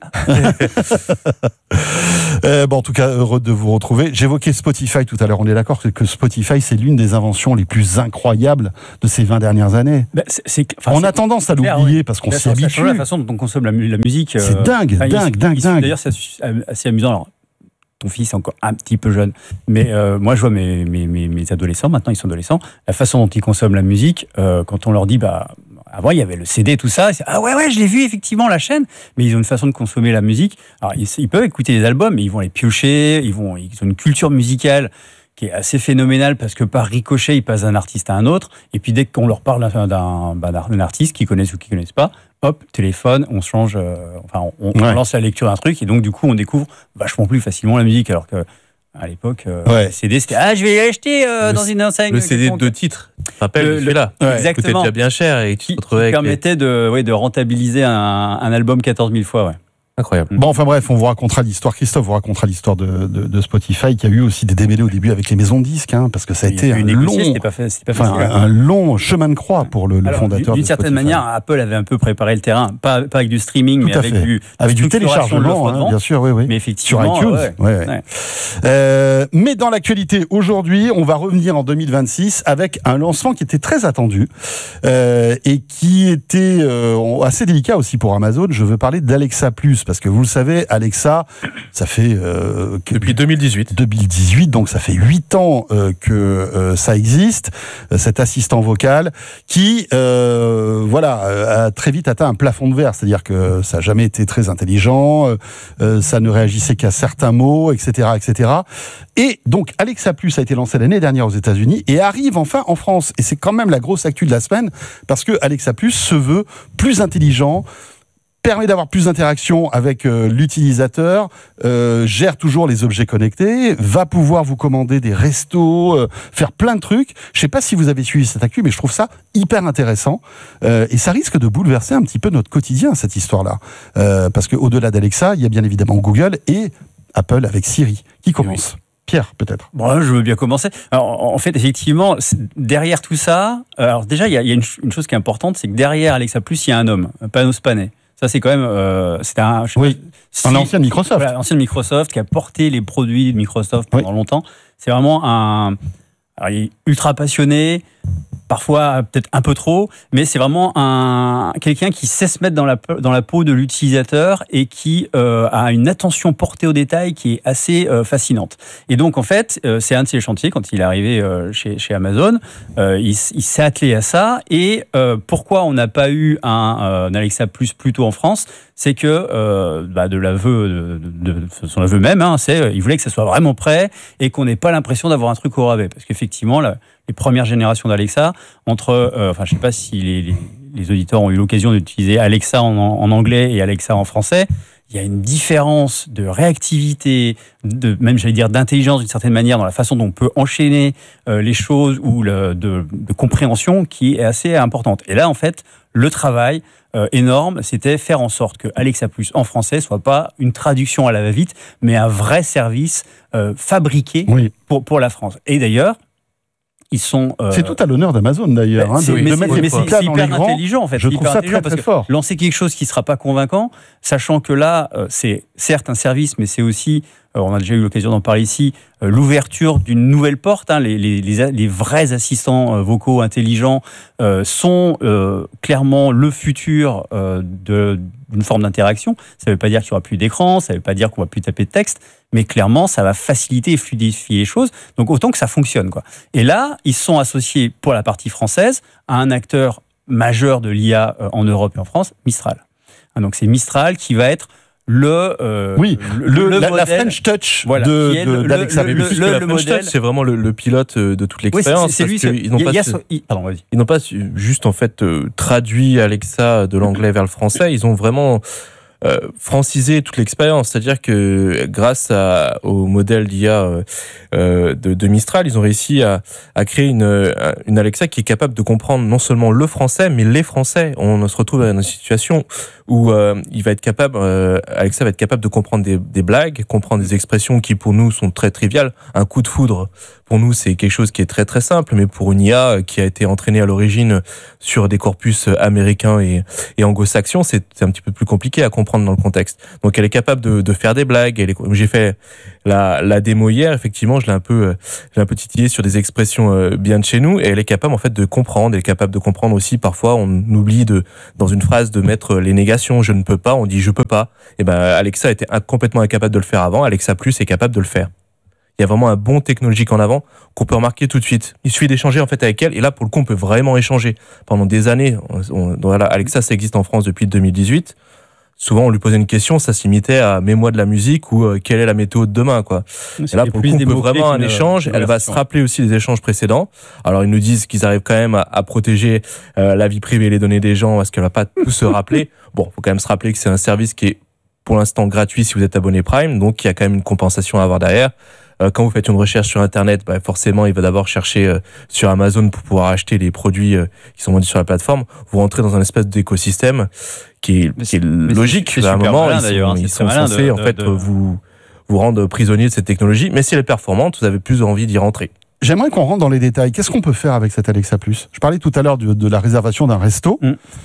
En tout cas, heureux de vous retrouver. J'évoquais Spotify tout à l'heure. On est d'accord que Spotify, c'est l'une des inventions les plus incroyables de ces 20 dernières années. On a tendance à l'oublier parce qu'on s'y habitue. Ça change la façon dont on consomme la musique. C'est dingue. D'ailleurs, c'est assez amusant. Alors, ton fils est encore un petit peu jeune, mais moi, je vois mes adolescents, maintenant ils sont adolescents, la façon dont ils consomment la musique, quand on leur dit, avant, il y avait le CD, tout ça. Ah ouais, je l'ai vu, effectivement, la chaîne. Mais ils ont une façon de consommer la musique. Alors, ils peuvent écouter les albums, mais ils vont les piocher. Ils ont une culture musicale qui est assez phénoménale parce que par ricochet, ils passent d'un artiste à un autre. Et puis, dès qu'on leur parle d'un artiste qu'ils connaissent ou qu'ils connaissent pas, hop, téléphone, on change, on lance la lecture d'un truc. Et donc, du coup, on découvre vachement plus facilement la musique. Alors que, à l'époque, le CD, c'était je vais l'acheter dans une enseigne. Le CD de 2 titres. Rappelle, celui-là. Exactement. Coûtait déjà bien cher et qui permettait de rentabiliser un album 14 000 fois. Ouais. Incroyable. Bon, enfin bref, on vous racontera l'histoire. Christophe vous racontera l'histoire de Spotify, qui a eu aussi des démêlés au début avec les maisons de disques, parce que ça a été un long chemin de croix pour le fondateur. D'une certaine manière, Apple avait un peu préparé le terrain, pas avec du streaming, mais avec du téléchargement, bien sûr, oui. Mais effectivement, sur iTunes. Mais dans l'actualité aujourd'hui, on va revenir en 2026 avec un lancement qui était très attendu et qui était assez délicat aussi pour Amazon. Je veux parler d'Alexa Plus. Parce que vous le savez, Alexa, ça fait... depuis 2018. 2018, donc ça fait 8 ans que ça existe, cet assistant vocal, qui a très vite atteint un plafond de verre. C'est-à-dire que ça n'a jamais été très intelligent, ça ne réagissait qu'à certains mots, etc., etc. Et donc, Alexa Plus a été lancé l'année dernière aux États-Unis et arrive enfin en France. Et c'est quand même la grosse actu de la semaine, parce que Alexa Plus se veut plus intelligent, permet d'avoir plus d'interaction avec l'utilisateur, gère toujours les objets connectés, va pouvoir vous commander des restos, faire plein de trucs. Je sais pas si vous avez suivi cette actu, mais je trouve ça hyper intéressant. Et ça risque de bouleverser un petit peu notre quotidien, cette histoire-là. Parce qu'au-delà d'Alexa, il y a bien évidemment Google et Apple avec Siri. Qui commence ? Pierre, peut-être. Bon, je veux bien commencer. Alors, en fait, effectivement, derrière tout ça, alors déjà, il y a une chose qui est importante, c'est que derrière Alexa Plus, il y a un homme, Panos Panay. Ça, c'est quand même... c'était un ancien de Microsoft. Voilà, ancien de Microsoft qui a porté les produits de Microsoft pendant longtemps. C'est vraiment alors, il est ultra passionné, parfois peut-être un peu trop, mais c'est vraiment quelqu'un qui sait se mettre dans la peau de l'utilisateur et qui a une attention portée aux détails qui est assez fascinante. Et donc, en fait, c'est un de ses chantiers quand il est arrivé chez Amazon. Il s'est attelé à ça. Et pourquoi on n'a pas eu un Alexa Plus tôt en France ? C'est que de l'aveu de son aveu même, il voulait que ça soit vraiment prêt et qu'on n'ait pas l'impression d'avoir un truc au rabais. Parce qu'effectivement, les premières générations d'Alexa, je ne sais pas si les auditeurs ont eu l'occasion d'utiliser Alexa en anglais et Alexa en français, il y a une différence de réactivité, même j'allais dire d'intelligence d'une certaine manière dans la façon dont on peut enchaîner les choses ou de compréhension qui est assez importante. Et là, en fait, le travail énorme, c'était faire en sorte que Alexa Plus en français soit pas une traduction à la va-vite, mais un vrai service fabriqué pour la France. Et d'ailleurs, ils sont... c'est tout à l'honneur d'Amazon d'ailleurs. C'est hyper intelligent en fait. Je trouve ça très fort. Lancer quelque chose qui ne sera pas convaincant, sachant que là, c'est certes un service, mais c'est aussi, on a déjà eu l'occasion d'en parler ici, l'ouverture d'une nouvelle porte. Les vrais assistants vocaux intelligents sont clairement le futur d'une forme d'interaction. Ça ne veut pas dire qu'il n'y aura plus d'écran, ça ne veut pas dire qu'on ne va plus taper de texte, mais clairement, ça va faciliter et fluidifier les choses. Donc, autant que ça fonctionne, quoi. Et là, ils sont associés, pour la partie française, à un acteur majeur de l'IA en Europe et en France, Mistral. Donc, c'est Mistral qui va être la French Touch le French Touch, c'est vraiment le pilote de toute l'expérience. C'est lui. Ils n'ont pas juste en fait traduit Alexa de l'anglais vers le français. Ils ont vraiment franciser toute l'expérience, c'est-à-dire que grâce au modèle d'IA de Mistral, ils ont réussi à créer une Alexa qui est capable de comprendre non seulement le français, mais les Français. On se retrouve dans une situation où Alexa va être capable de comprendre des blagues, comprendre des expressions qui pour nous sont très triviales. Un coup de foudre, pour nous, c'est quelque chose qui est très très simple, mais pour une IA qui a été entraînée à l'origine sur des corpus américains et anglo-saxons, c'est un petit peu plus compliqué à comprendre dans le contexte. Donc elle est capable de faire des blagues. J'ai fait la démo hier, effectivement, je l'ai un peu titillé sur des expressions bien de chez nous, et elle est capable en fait de comprendre. Elle est capable de comprendre aussi, parfois on oublie dans une phrase de mettre les négations. Je ne peux pas, on dit je peux pas. Et Alexa était complètement incapable de le faire avant. Alexa Plus est capable de le faire. Il y a vraiment un bond technologique en avant qu'on peut remarquer tout de suite. Il suffit d'échanger en fait avec elle, et là pour le coup on peut vraiment échanger. Pendant des années, Alexa ça existe en France depuis 2018. Souvent on lui posait une question, ça s'imitait à mets-moi de la musique ou quelle est la météo de demain, quoi. Et là pour le coup on peut vraiment un échange. Elle va se rappeler aussi des échanges précédents. Alors ils nous disent qu'ils arrivent quand même à protéger la vie privée et les données des gens, parce qu'elle va pas tout se rappeler. Bon, faut quand même se rappeler que c'est un service qui est pour l'instant gratuit si vous êtes abonné Prime, donc il y a quand même une compensation à avoir derrière. Quand vous faites une recherche sur Internet, forcément, il va d'abord chercher sur Amazon pour pouvoir acheter les produits qui sont vendus sur la plateforme. Vous rentrez dans un espèce d'écosystème qui est logique. À un moment, ils sont censés en fait vous rendre prisonnier de cette technologie. Mais si elle est performante, vous avez plus envie d'y rentrer. J'aimerais qu'on rentre dans les détails. Qu'est-ce qu'on peut faire avec cette Alexa Plus ? Je parlais tout à l'heure de la réservation d'un resto.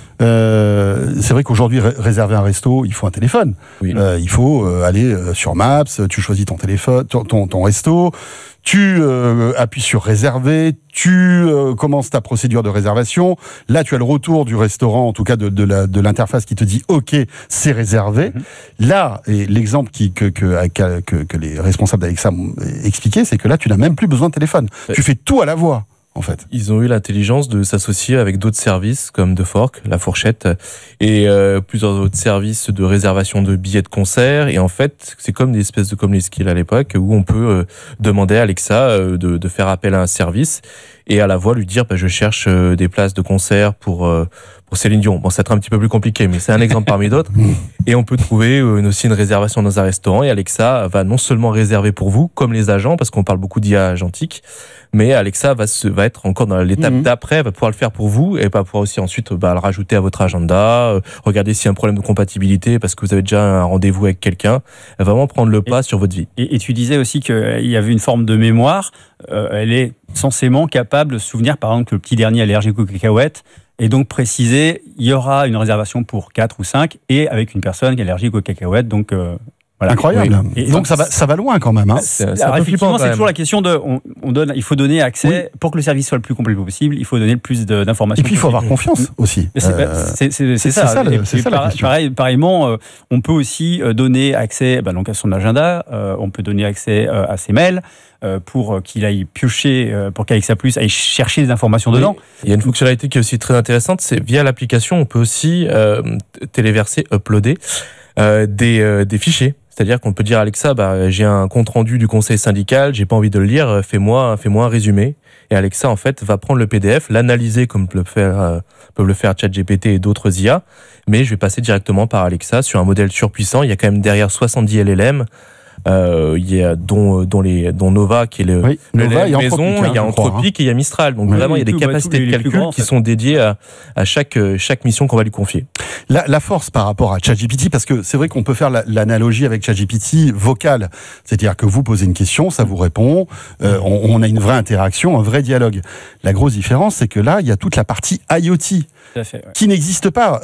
C'est vrai qu'aujourd'hui, réserver un resto, il faut un téléphone. Oui. Il faut aller sur Maps, tu choisis ton téléphone, ton resto, tu appuies sur réserver, tu commences ta procédure de réservation. Là, tu as le retour du restaurant, en tout cas de l'interface qui te dit OK, c'est réservé. Là, et l'exemple que les responsables d'Alexa m'ont expliqué, c'est que là, tu n'as même plus besoin de téléphone. Tu fais tout à la voix. En fait. Ils ont eu l'intelligence de s'associer avec d'autres services comme The Fork, La Fourchette, et plusieurs autres services de réservation de billets de concert. Et en fait, c'est comme des espèces de comme les skills à l'époque, où on peut demander à Alexa de faire appel à un service et à la voix lui dire je cherche des places de concert pour Céline Dion. Bon, ça va être un petit peu plus compliqué, mais c'est un exemple parmi d'autres. Et on peut trouver aussi une réservation dans un restaurant, et Alexa va non seulement réserver pour vous, comme les agents, parce qu'on parle beaucoup d'IA agentique, mais Alexa va être encore dans l'étape d'après, elle va pouvoir le faire pour vous, et va pouvoir aussi ensuite le rajouter à votre agenda, regarder s'il y a un problème de compatibilité, parce que vous avez déjà un rendez-vous avec quelqu'un. Elle va vraiment prendre le pas sur votre vie. Et tu disais aussi qu'il y avait une forme de mémoire. Elle est censément capable de se souvenir, par exemple, que le petit dernier allergique aux cacahuètes, et donc préciser, il y aura une réservation pour 4 ou 5, et avec une personne qui est allergique aux cacahuètes, donc... Voilà. Incroyable. Oui. Et donc ça va loin quand même. Hein. Alors effectivement, c'est toujours la question de, il faut donner accès pour que le service soit le plus complet possible. Il faut donner le plus d'informations. Et puis il faut avoir confiance aussi. C'est ça la question. Pareillement, on peut aussi donner accès donc à son agenda. On peut donner accès à ses mails. Pour qu'il aille piocher, pour qu'Alexa Plus aille chercher des informations dedans. Il y a une fonctionnalité qui est aussi très intéressante, c'est via l'application, on peut aussi téléverser, uploader des fichiers. C'est-à-dire qu'on peut dire à Alexa, j'ai un compte rendu du conseil syndical, j'ai pas envie de le lire, fais-moi un résumé. Et Alexa, en fait, va prendre le PDF, l'analyser comme peuvent le faire ChatGPT et d'autres IA, mais je vais passer directement par Alexa sur un modèle surpuissant. Il y a quand même derrière 70 LLM. Il y a dont Nova qui est le Nova et maison, il y a Anthropic et il y a Mistral. Donc vraiment il y a des capacités de calcul qui sont dédiées à chaque mission qu'on va lui confier. La force par rapport à ChatGPT, parce que c'est vrai qu'on peut faire l'analogie avec ChatGPT vocale, c'est-à-dire que vous posez une question, ça vous répond, on a une vraie interaction, un vrai dialogue. La grosse différence, c'est que là, il y a toute la partie IoT qui n'existe pas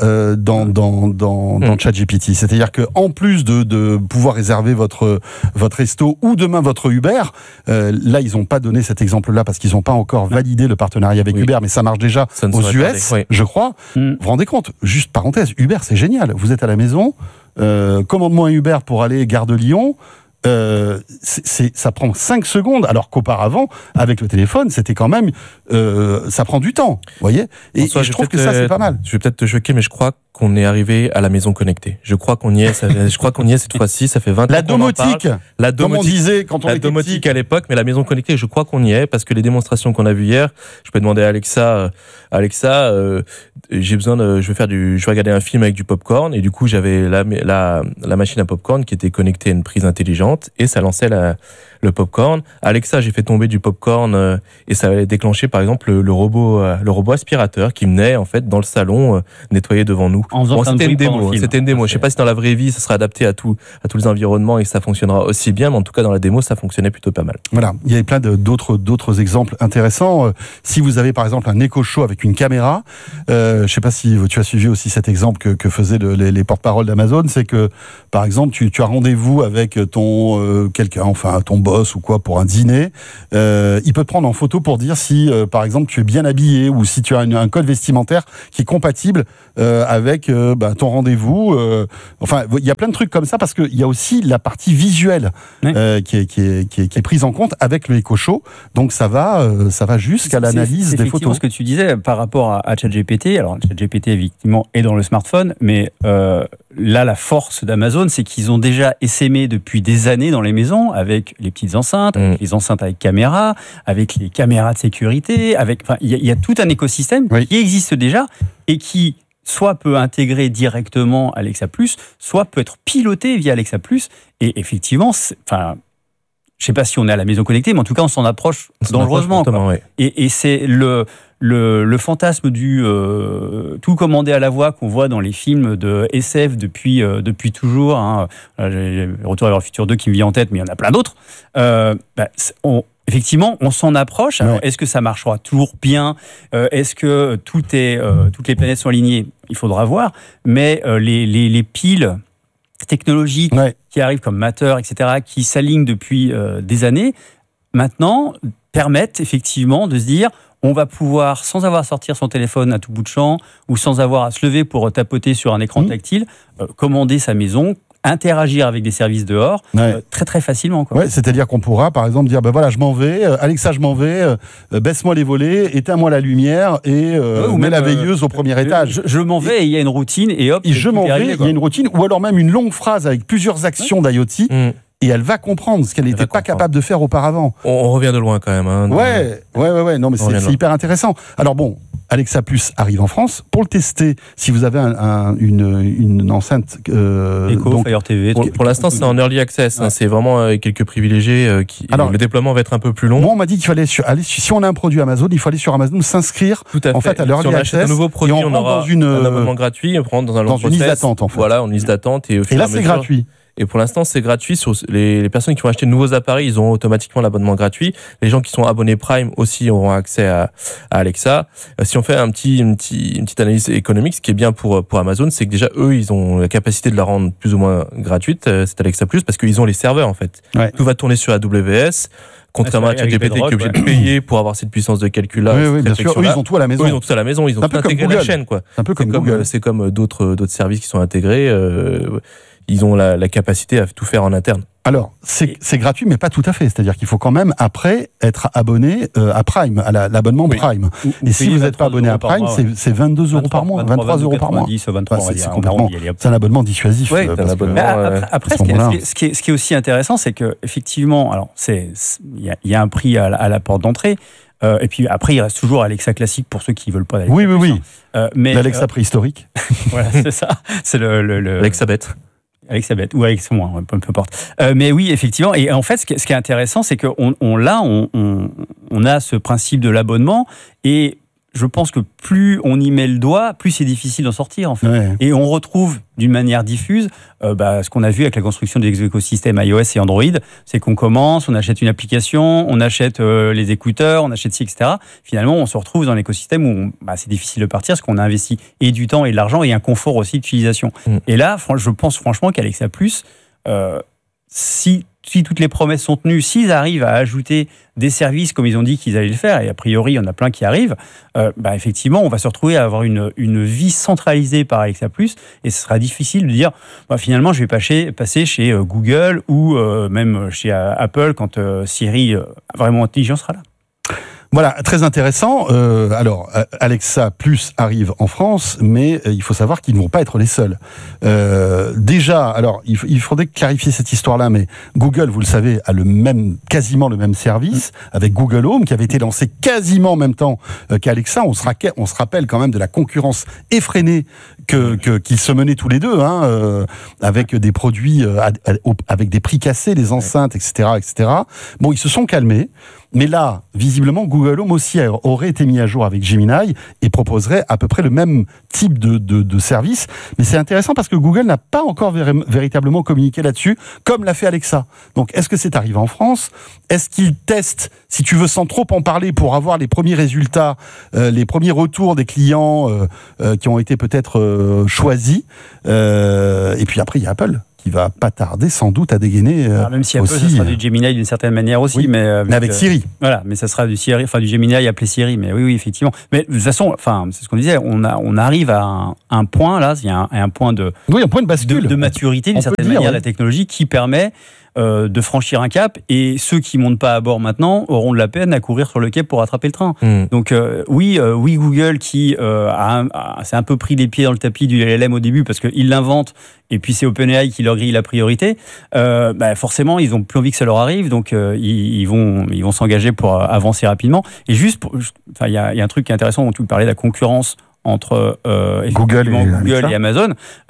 dans ChatGPT. C'est-à-dire que en plus de pouvoir réserver votre resto ou demain votre Uber, là ils n'ont pas donné cet exemple-là parce qu'ils n'ont pas encore validé le partenariat avec Uber, mais ça marche déjà aux US, je crois. Vous vous rendez compte, juste parenthèse, Uber c'est génial. Vous êtes à la maison, commande-moi un Uber pour aller gare de Lyon. ça prend 5 secondes, alors qu'auparavant, avec le téléphone, c'était quand même, ça prend du temps, vous voyez. Et je trouve que ça, c'est pas mal. Je vais peut-être te choquer, mais je crois qu'on est arrivé à la maison connectée. Je crois qu'on y est. Je crois qu'on y est cette fois-ci. Ça fait 20 ans. La domotique. La comme on disait quand on la était domotique petit. à l'époque, mais la maison connectée, je crois qu'on y est parce que les démonstrations qu'on a vues hier, je peux demander à Alexa, j'ai besoin de, je vais regarder un film avec du popcorn et du coup j'avais la machine à popcorn qui était connectée à une prise intelligente et ça lançait le popcorn. Alexa, j'ai fait tomber du popcorn et ça avait déclenché par exemple le robot aspirateur qui venait en fait dans le salon nettoyer devant nous. C'était une démo. C'était une démo. Je sais pas si dans la vraie vie ça sera adapté à tous les environnements et ça fonctionnera aussi bien, mais en tout cas dans la démo ça fonctionnait plutôt pas mal. Voilà, il y avait plein d'autres exemples intéressants. Si vous avez par exemple un Echo Show avec une caméra, je sais pas si tu as suivi aussi cet exemple que faisaient les porte-paroles d'Amazon, c'est que par exemple tu as rendez-vous avec ton quelqu'un, enfin ton boss ou quoi pour un dîner, il peut te prendre en photo pour dire si par exemple tu es bien habillé ou si tu as un code vestimentaire qui est compatible avec ton rendez-vous. Enfin, il y a plein de trucs comme ça parce qu'il y a aussi la partie visuelle qui est prise en compte avec le Echo Show. Donc ça va jusqu'à l'analyse des photos. Ce que tu disais par rapport à ChatGPT, alors ChatGPT effectivement est dans le smartphone, mais là la force d'Amazon, c'est qu'ils ont déjà essaimé depuis des années dans les maisons avec les petites enceintes, avec les enceintes avec caméra, avec les caméras de sécurité, il y a tout un écosystème qui existe déjà et qui soit peut intégrer directement Alexa+, soit peut être piloté via Alexa+. Et effectivement, je ne sais pas si on est à la maison connectée, mais en tout cas, on s'en approche dangereusement. Ouais. Et c'est le fantasme du tout commandé à la voix qu'on voit dans les films de SF depuis toujours. Hein. Retour vers le futur 2 qui me vient en tête, mais il y en a plein d'autres. Effectivement, on s'en approche. Alors, est-ce que ça marchera toujours bien ? Est-ce que toutes les planètes sont alignées ? Il faudra voir. Mais les piles technologiques qui arrivent comme Matter, etc., qui s'alignent depuis des années, maintenant, permettent effectivement de se dire on va pouvoir, sans avoir à sortir son téléphone à tout bout de champ ou sans avoir à se lever pour tapoter sur un écran tactile, commander sa maison, interagir avec des services dehors très très facilement. Quoi. Ouais, c'est-à-dire qu'on pourra par exemple dire voilà, je m'en vais, Alexa, je m'en vais, baisse-moi les volets, éteins-moi la lumière et mets la veilleuse au premier étage. Je m'en vais et il y a une routine et hop. Et je m'en vais, il y a une routine ou alors même une longue phrase avec plusieurs actions d'IoT. Et elle va comprendre ce qu'elle n'était pas capable de faire auparavant. On revient de loin quand même. Hein, ouais. Non, mais c'est hyper intéressant. Alors bon, Alexa Plus arrive en France. Pour le tester, si vous avez une enceinte Echo, Fire TV. Pour l'instant, c'est en early access. Hein, c'est vraiment quelques privilégiés. Alors, le déploiement va être un peu plus long. Moi, on m'a dit qu'il fallait aller. Si on a un produit Amazon, il faut aller sur Amazon, s'inscrire. Tout à fait. En fait, à l'early access. Si on achète un nouveau produit, on aura un abonnement gratuit. On rentre dans un long process. Une liste d'attente, en fait. Voilà, une liste d'attente. Et là, c'est gratuit. Et pour l'instant, c'est gratuit. Sur les personnes qui vont acheter de nouveaux appareils, ils ont automatiquement l'abonnement gratuit. Les gens qui sont abonnés Prime aussi auront accès à Alexa. Si on fait une petite analyse économique, ce qui est bien pour Amazon, c'est que déjà, eux, ils ont la capacité de la rendre plus ou moins gratuite, cette Alexa Plus, parce qu'ils ont les serveurs, en fait. Ouais. Tout va tourner sur AWS. Contrairement à ChatGPT qui est obligé de payer pour avoir cette puissance de calcul-là. Oui, bien sûr. Eux, ils ont tout à la maison. Eux, ils ont tout à la maison. Ils ont tout intégré la chaîne, quoi. C'est un peu comme Google. C'est comme d'autres services qui sont intégrés. Ils ont la capacité à tout faire en interne. Alors, c'est gratuit, mais pas tout à fait. C'est-à-dire qu'il faut quand même, après, être abonné à Prime, à l'abonnement Prime. Et si vous n'êtes pas abonné à Prime, c'est 22 € par mois, 23 € par mois. C'est un abonnement dissuasif. Oui, après, ce qui est aussi intéressant, c'est qu'effectivement, alors, il y a un prix à la porte d'entrée. Et puis après, il reste toujours Alexa classique pour ceux qui ne veulent pas d'Alexa. Oui. Mais l'Alexa préhistorique. Voilà, c'est ça. C'est le Alexa bête. Alexa bête, ou Alexa moins, peu importe. Mais oui, effectivement. Et en fait, ce qui est intéressant, c'est qu'on a ce principe de l'abonnement. Et je pense que plus on y met le doigt, plus c'est difficile d'en sortir, en fait. Ouais. Et on retrouve d'une manière diffuse ce qu'on a vu avec la construction des écosystèmes iOS et Android, c'est qu'on commence, on achète une application, on achète les écouteurs, on achète ci, etc. Finalement, on se retrouve dans l'écosystème où c'est difficile de partir parce qu'on a investi et du temps et de l'argent et un confort aussi d'utilisation. Et là, je pense franchement qu'Alexa Plus, si si toutes les promesses sont tenues, s'ils arrivent à ajouter des services comme ils ont dit qu'ils allaient le faire, et a priori, il y en a plein qui arrivent, effectivement, on va se retrouver à avoir une vie centralisée par Alexa+, et ce sera difficile de dire, finalement, je vais passer chez Google ou même chez Apple quand Siri, vraiment intelligent, sera là. Voilà, très intéressant. Alors, Alexa Plus arrive en France, mais il faut savoir qu'ils ne vont pas être les seuls. Déjà, alors, il faudrait clarifier cette histoire-là, mais Google, vous le savez, a quasiment le même service avec Google Home, qui avait été lancé quasiment en même temps qu'Alexa. On se rappelle quand même de la concurrence effrénée qu'ils se menaient tous les deux, avec des produits, avec des prix cassés, des enceintes, etc., etc. Bon, ils se sont calmés. Mais là, visiblement, Google Home aussi aurait été mis à jour avec Gemini et proposerait à peu près le même type de service. Mais c'est intéressant parce que Google n'a pas encore véritablement communiqué là-dessus, comme l'a fait Alexa. Donc, est-ce que c'est arrivé en France ? Est-ce qu'ils testent, si tu veux, sans trop en parler, pour avoir les premiers résultats, les premiers retours des clients qui ont été peut-être choisis ? Et puis après, il y a Apple, qui va pas tarder sans doute à dégainer. Même si Apple, ça sera du Gemini d'une certaine manière aussi, oui, mais avec Siri. Voilà, mais ça sera du Gemini appelé Siri. Mais oui, effectivement. Mais de toute façon, c'est ce qu'on disait. On arrive à un point là, il y a un point de bascule, de maturité d'une certaine manière, la technologie qui permet de franchir un cap, et ceux qui montent pas à bord maintenant auront de la peine à courir sur le quai pour attraper le train. Donc oui, Google qui s'est un peu pris les pieds dans le tapis du LLM au début parce qu'ils l'inventent, et puis c'est OpenAI qui leur grille la priorité. Forcément, ils ont plus envie que ça leur arrive, donc ils vont s'engager pour avancer rapidement. Et juste, il y a un truc qui est intéressant dont tu parlais, la concurrence entre Google et Amazon.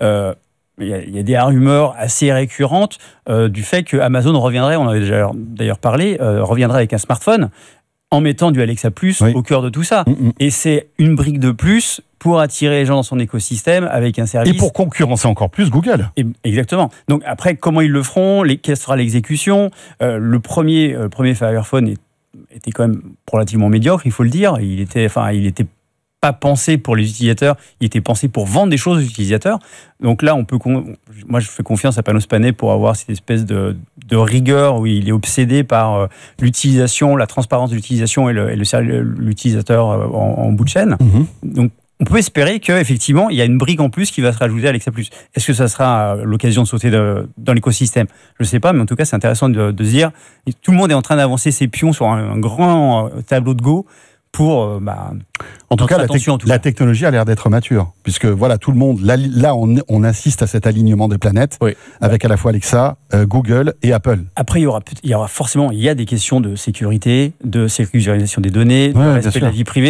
Il y a des rumeurs assez récurrentes du fait que Amazon reviendrait, on en avait d'ailleurs parlé, reviendrait avec un smartphone en mettant du Alexa Plus au cœur de tout ça. Et c'est une brique de plus pour attirer les gens dans son écosystème avec un service. Et pour concurrencer encore plus Google. Exactement. Donc après, comment ils le feront, quelle sera l'exécution ? Le premier Fire Phone était quand même relativement médiocre, il faut le dire. Il était pas pensé pour les utilisateurs, il était pensé pour vendre des choses aux utilisateurs. Donc là, moi je fais confiance à Panos Panay pour avoir cette espèce de rigueur où il est obsédé par l'utilisation, la transparence de l'utilisation et l'utilisateur en bout de chaîne. Donc on peut espérer qu'effectivement, il y a une brique en plus qui va se rajouter à Alexa+. Est-ce que ça sera l'occasion de sauter dans l'écosystème ? Je ne sais pas, mais en tout cas, c'est intéressant de se dire, tout le monde est en train d'avancer ses pions sur un grand tableau de Go pour... En tout cas, la technologie a l'air d'être mature, puisque voilà, tout le monde, là on assiste à cet alignement des planètes, avec à la fois Alexa, Google et Apple. Après, il y aura forcément, il y a des questions de sécurité, de sécurisation des données, de respect de la vie privée.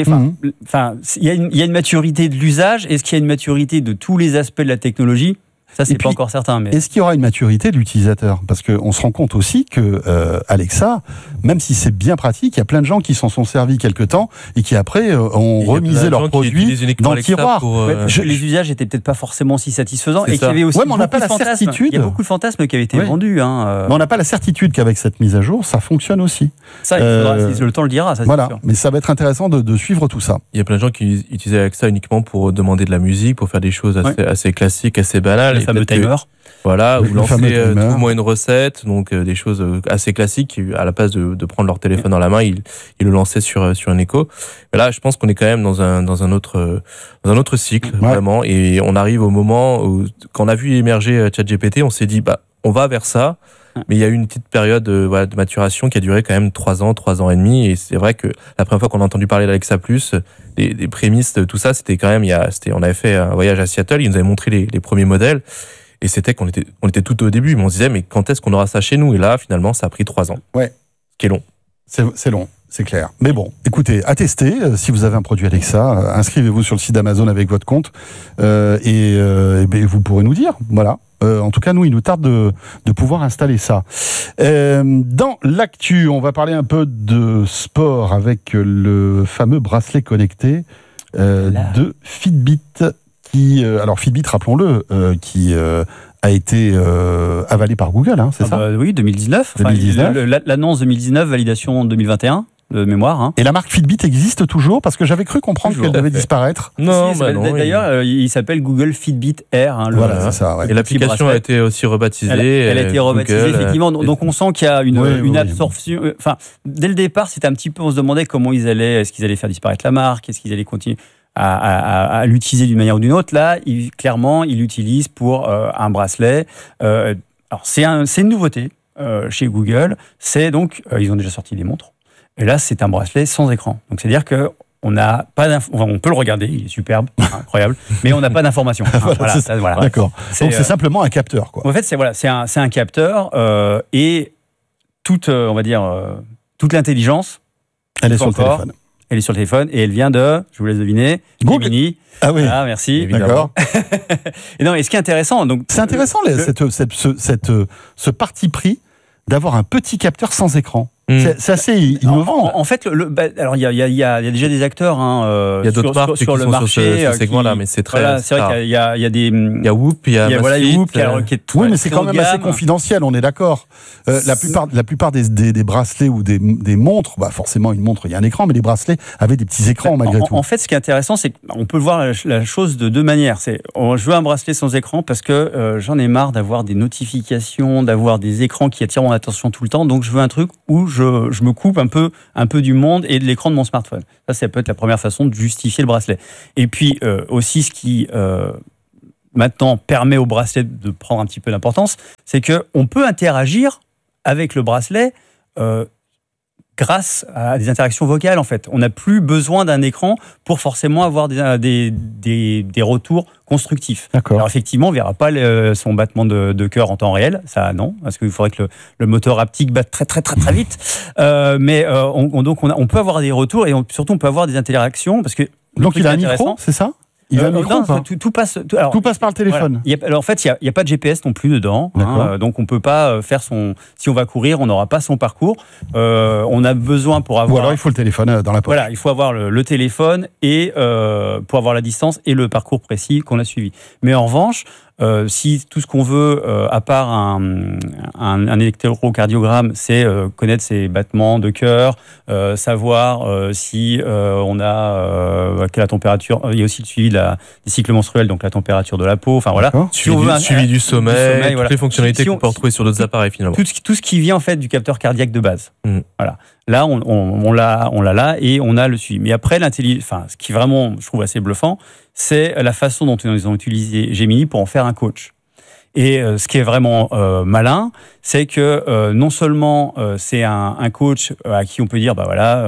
Il y a une maturité de l'usage. Est-ce qu'il y a une maturité de tous les aspects de la technologie ? Ça, c'est pas encore certain. Mais... Est-ce qu'il y aura une maturité de l'utilisateur ? Parce qu'on se rend compte aussi que Alexa, même si c'est bien pratique, il y a plein de gens qui s'en sont servis quelque temps et qui après ont remisé leurs produits dans le tiroir. Les usages n'étaient peut-être pas forcément si satisfaisants et qu'il y avait aussi mais on n'a pas la certitude. Il y a beaucoup de fantasmes qui avaient été vendus. Mais on n'a pas la certitude qu'avec cette mise à jour, ça fonctionne aussi. Ça, le temps le dira. Ça, voilà, sûr. Mais ça va être intéressant de suivre tout ça. Il y a plein de gens qui utilisaient Alexa uniquement pour demander de la musique, pour faire des choses assez classiques, assez banales. Le fameux timer. Voilà, ou lancer trouve-moi une recette, donc des choses assez classiques. À la place de prendre leur téléphone dans la main, ils le lançaient sur un écho. Mais là, je pense qu'on est quand même dans un autre cycle, vraiment. Et on arrive au moment où, quand on a vu émerger ChatGPT, on s'est dit, on va vers ça. Mais il y a eu une petite période de maturation qui a duré quand même 3 ans et demi. Et c'est vrai que la première fois qu'on a entendu parler d'Alexa+, des prémices, tout ça, c'était quand même, on avait fait un voyage à Seattle, ils nous avaient montré les premiers modèles. Et c'était qu'on était tout au début, mais on se disait, mais quand est-ce qu'on aura ça chez nous ? Et là, finalement, ça a pris 3 ans. Ouais. Ce qui est long. C'est long, c'est clair. Mais bon, écoutez, à tester, si vous avez un produit Alexa, inscrivez-vous sur le site d'Amazon avec votre compte et vous pourrez nous dire. Voilà. En tout cas, nous, il nous tarde de pouvoir installer ça. Dans l'actu, on va parler un peu de sport avec le fameux bracelet connecté de Fitbit. Alors Fitbit, rappelons-le, qui a été avalé par Google, c'est ça ? Oui, 2019. 2019. L'annonce 2019, validation 2021. de mémoire. Hein. Et la marque Fitbit existe toujours? Parce que j'avais cru comprendre qu'elle devait disparaître. Non, d'ailleurs, il s'appelle Google Fitbit Air. Hein, voilà, c'est ça. Ouais. Et l'application a été aussi rebaptisée. Elle a été rebaptisée, Google, effectivement. Donc on sent qu'il y a une absorption. Enfin, dès le départ, c'était un petit peu, on se demandait comment est-ce qu'ils allaient faire disparaître la marque, est-ce qu'ils allaient continuer à l'utiliser d'une manière ou d'une autre. Là, clairement, ils l'utilisent pour un bracelet. Alors, c'est une nouveauté chez Google. C'est donc, ils ont déjà sorti des montres. Et là, c'est un bracelet sans écran. Donc, c'est-à-dire que on peut le regarder, il est superbe, incroyable, mais on n'a pas d'informations. Voilà. D'accord. Donc, c'est simplement un capteur, quoi. En fait, c'est un capteur et toute l'intelligence. Elle est sur le téléphone. Elle est sur le téléphone et elle vient de, je vous laisse deviner, Gemini. Ah oui. Ah, merci. Évidemment. D'accord. Et ce qui est intéressant, donc. C'est intéressant, ce parti pris d'avoir un petit capteur sans écran. C'est assez innovant. En fait, alors il y a déjà des acteurs il y a d'autres marques sur le marché sur ce segment-là, mais c'est très. C'est vrai qu'il y a des. Il y a Whoop, il y a Whoop, qui est oui, mais c'est quand même assez confidentiel. On est d'accord. La plupart des bracelets ou des montres, forcément une montre, il y a un écran, mais les bracelets avaient des petits écrans malgré tout. En fait, ce qui est intéressant, c'est qu'on peut voir la chose de deux manières. Je veux un bracelet sans écran parce que j'en ai marre d'avoir des notifications, d'avoir des écrans qui attirent mon attention tout le temps. Donc je veux un truc où je me coupe un peu du monde et de l'écran de mon smartphone. Ça peut être la première façon de justifier le bracelet. Et puis aussi, ce qui maintenant permet au bracelet de prendre un petit peu d'importance, c'est qu'on peut interagir avec le bracelet grâce à des interactions vocales, en fait. On n'a plus besoin d'un écran pour forcément avoir des retours constructifs. D'accord. Alors effectivement, on ne verra pas son battement de cœur en temps réel, ça non, parce qu'il faudrait que le moteur haptique batte très très très très vite. Mais on peut avoir des retours et surtout on peut avoir des interactions, parce que donc il a un micro, c'est ça? Il a un micro, tout passe par le téléphone. Voilà. Alors en fait, il n'y a pas de GPS non plus dedans. Donc on ne peut pas faire si on va courir, on n'aura pas son parcours. On a besoin pour avoir. Ou alors il faut le téléphone dans la poche. Voilà, il faut avoir le téléphone et pour avoir la distance et le parcours précis qu'on a suivi. Mais en revanche, si tout ce qu'on veut, à part un électrocardiogramme, c'est connaître ses battements de cœur, savoir si on a quelle température. Il y a aussi le suivi des cycles menstruels, donc la température de la peau. Enfin voilà. Suivi du sommeil, toutes les fonctionnalités qu'on peut retrouver sur d'autres appareils finalement. Tout ce qui vient en fait du capteur cardiaque de base. Voilà. Là, on l'a là et on a le suivi. Mais après, ce qui vraiment, je trouve assez bluffant, c'est la façon dont ils ont utilisé Gemini pour en faire un coach. Et ce qui est vraiment malin, c'est que non seulement c'est un coach à qui on peut dire,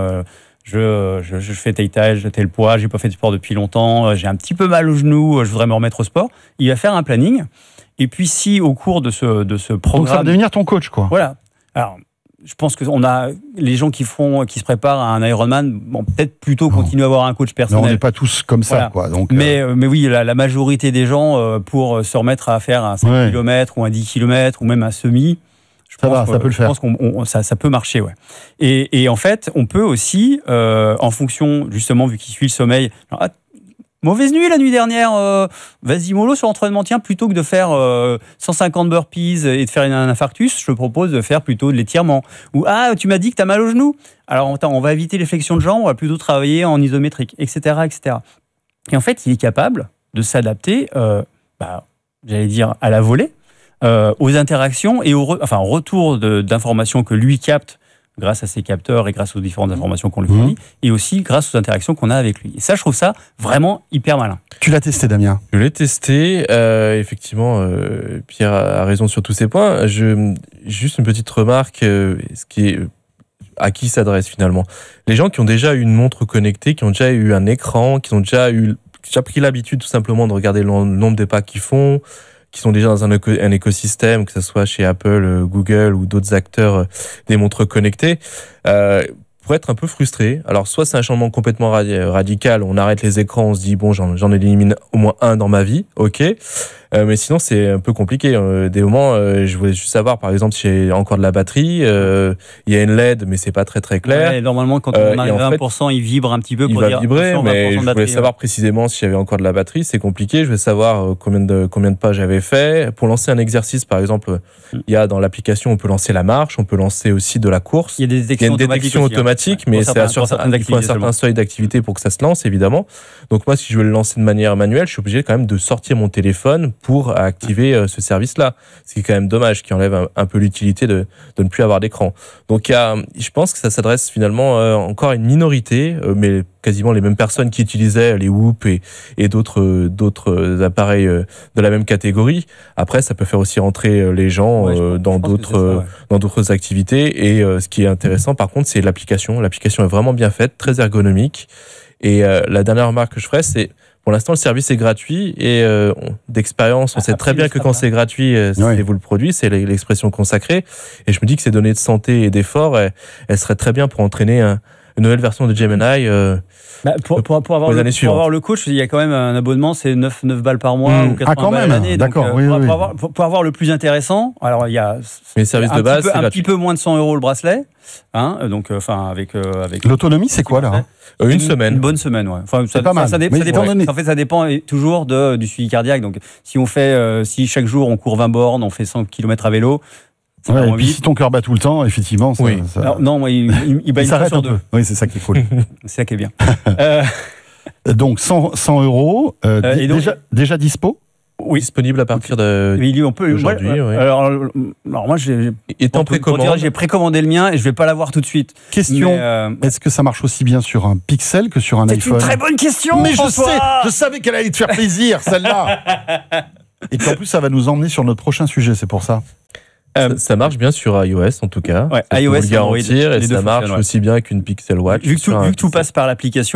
je fais tel poids, j'ai pas fait de sport depuis longtemps, j'ai un petit peu mal au genou, je voudrais me remettre au sport. Il va faire un planning. Et puis si au cours de ce programme, donc ça va devenir ton coach, quoi. Voilà. Alors, je pense que les gens qui se préparent à un Ironman, peut-être plutôt continuer à avoir un coach personnel. Non, on n'est pas tous comme ça, quoi. Donc, mais oui, la majorité des gens, pour se remettre à faire un 5 km ou un 10 km ou même un semi, ça peut le faire. Je pense ça peut marcher, ouais. Et en fait, on peut aussi, en fonction, justement, vu qu'il suit le sommeil, mauvaise nuit la nuit dernière, vas-y mollo sur l'entraînement, tiens, plutôt que de faire 150 burpees et de faire un infarctus, je te propose de faire plutôt de l'étirement. Ou tu m'as dit que tu as mal au genou, alors on va éviter les flexions de jambes, on va plutôt travailler en isométrique, etc. etc. Et en fait, il est capable de s'adapter, j'allais dire, à la volée, aux interactions et au retour d'informations que lui capte grâce à ses capteurs et grâce aux différentes informations qu'on lui fournit, et aussi grâce aux interactions qu'on a avec lui. Et ça, je trouve ça vraiment hyper malin. Tu l'as testé, Damien? Je l'ai testé. Effectivement, Pierre a raison sur tous ces points. Juste une petite remarque, à qui s'adresse finalement? Les gens qui ont déjà eu une montre connectée, qui ont déjà eu un écran, qui ont déjà pris l'habitude tout simplement de regarder le nombre de pas qu'ils font, qui sont déjà dans un écosystème, que ce soit chez Apple, Google ou d'autres acteurs des montres connectées, pour être un peu frustré. Alors, soit c'est un changement complètement radical, on arrête les écrans, on se dit, bon, j'en élimine au moins un dans ma vie, ok. Mais sinon, c'est un peu compliqué. Des moments, je voulais juste savoir, par exemple, si j'ai encore de la batterie. Il y a une LED, mais c'est pas très très clair. Ouais, normalement, quand on arrive à 1%, il vibre un petit peu pour il va dire vibrer, mais je voulais batterie, savoir précisément si j'avais encore de la batterie. C'est compliqué. Je veux savoir combien de pas j'avais fait. Pour lancer un exercice, par exemple, il y a dans l'application, on peut lancer la marche, on peut lancer aussi de la course. Il y a des détections automatiques, mais c'est il faut un certain seuil d'activité pour que ça se lance, évidemment. Donc moi, si je veux le lancer de manière manuelle, je suis obligé quand même de sortir mon téléphone pour activer ce service-là. Ce qui est quand même dommage, qui enlève un peu l'utilité de ne plus avoir d'écran. Donc je pense que ça s'adresse finalement encore à une minorité, mais quasiment les mêmes personnes qui utilisaient les Whoop et d'autres appareils de la même catégorie. Après, ça peut faire aussi rentrer les gens dans d'autres activités. Et ce qui est intéressant, par contre, c'est l'application. L'application est vraiment bien faite, très ergonomique. Et la dernière remarque que je ferai, c'est pour l'instant, le service est gratuit et d'expérience, on sait très bien que quand c'est gratuit, c'est vous le produit, c'est l'expression consacrée. Et je me dis que ces données de santé et d'effort, elles seraient très bien pour entraîner une nouvelle version de Gemini. Pour avoir le coach, il y a quand même un abonnement, c'est 9 balles par mois ou 80 balles à l'année. D'accord, donc, pour avoir le plus intéressant, alors il y a les services de base, un petit peu moins de 100 € le bracelet. Donc, avec l'autonomie, c'est quoi là? Une semaine. Une bonne semaine, ouais. Enfin, c'est pas mal. Ça dépend. En fait, ça dépend toujours du suivi cardiaque. Donc, si chaque jour on court 20 bornes, on fait 100 km à vélo. Ouais, et puis si ton cœur bat tout le temps, effectivement, ça, oui. Alors, non, moi, il bat une fois sur deux. Oui, c'est ça qui est cool. C'est ça qui est bien. Donc 100 €, déjà dispo. Oui, disponible à partir d'aujourd'hui. Alors moi, j'ai précommandé le mien et je vais pas l'avoir tout de suite. Question, est-ce que ça marche aussi bien sur un Pixel que sur un iPhone? C'est une très bonne question. Mais je savais qu'elle allait te faire plaisir, celle-là. Et puis en plus, ça va nous emmener sur notre prochain sujet, c'est pour ça. Ça marche bien sur iOS en tout cas. Ouais, ça iOS, peut le garantir, et ça marche aussi bien qu'une Pixel Watch. Vu que tout passe par l'application.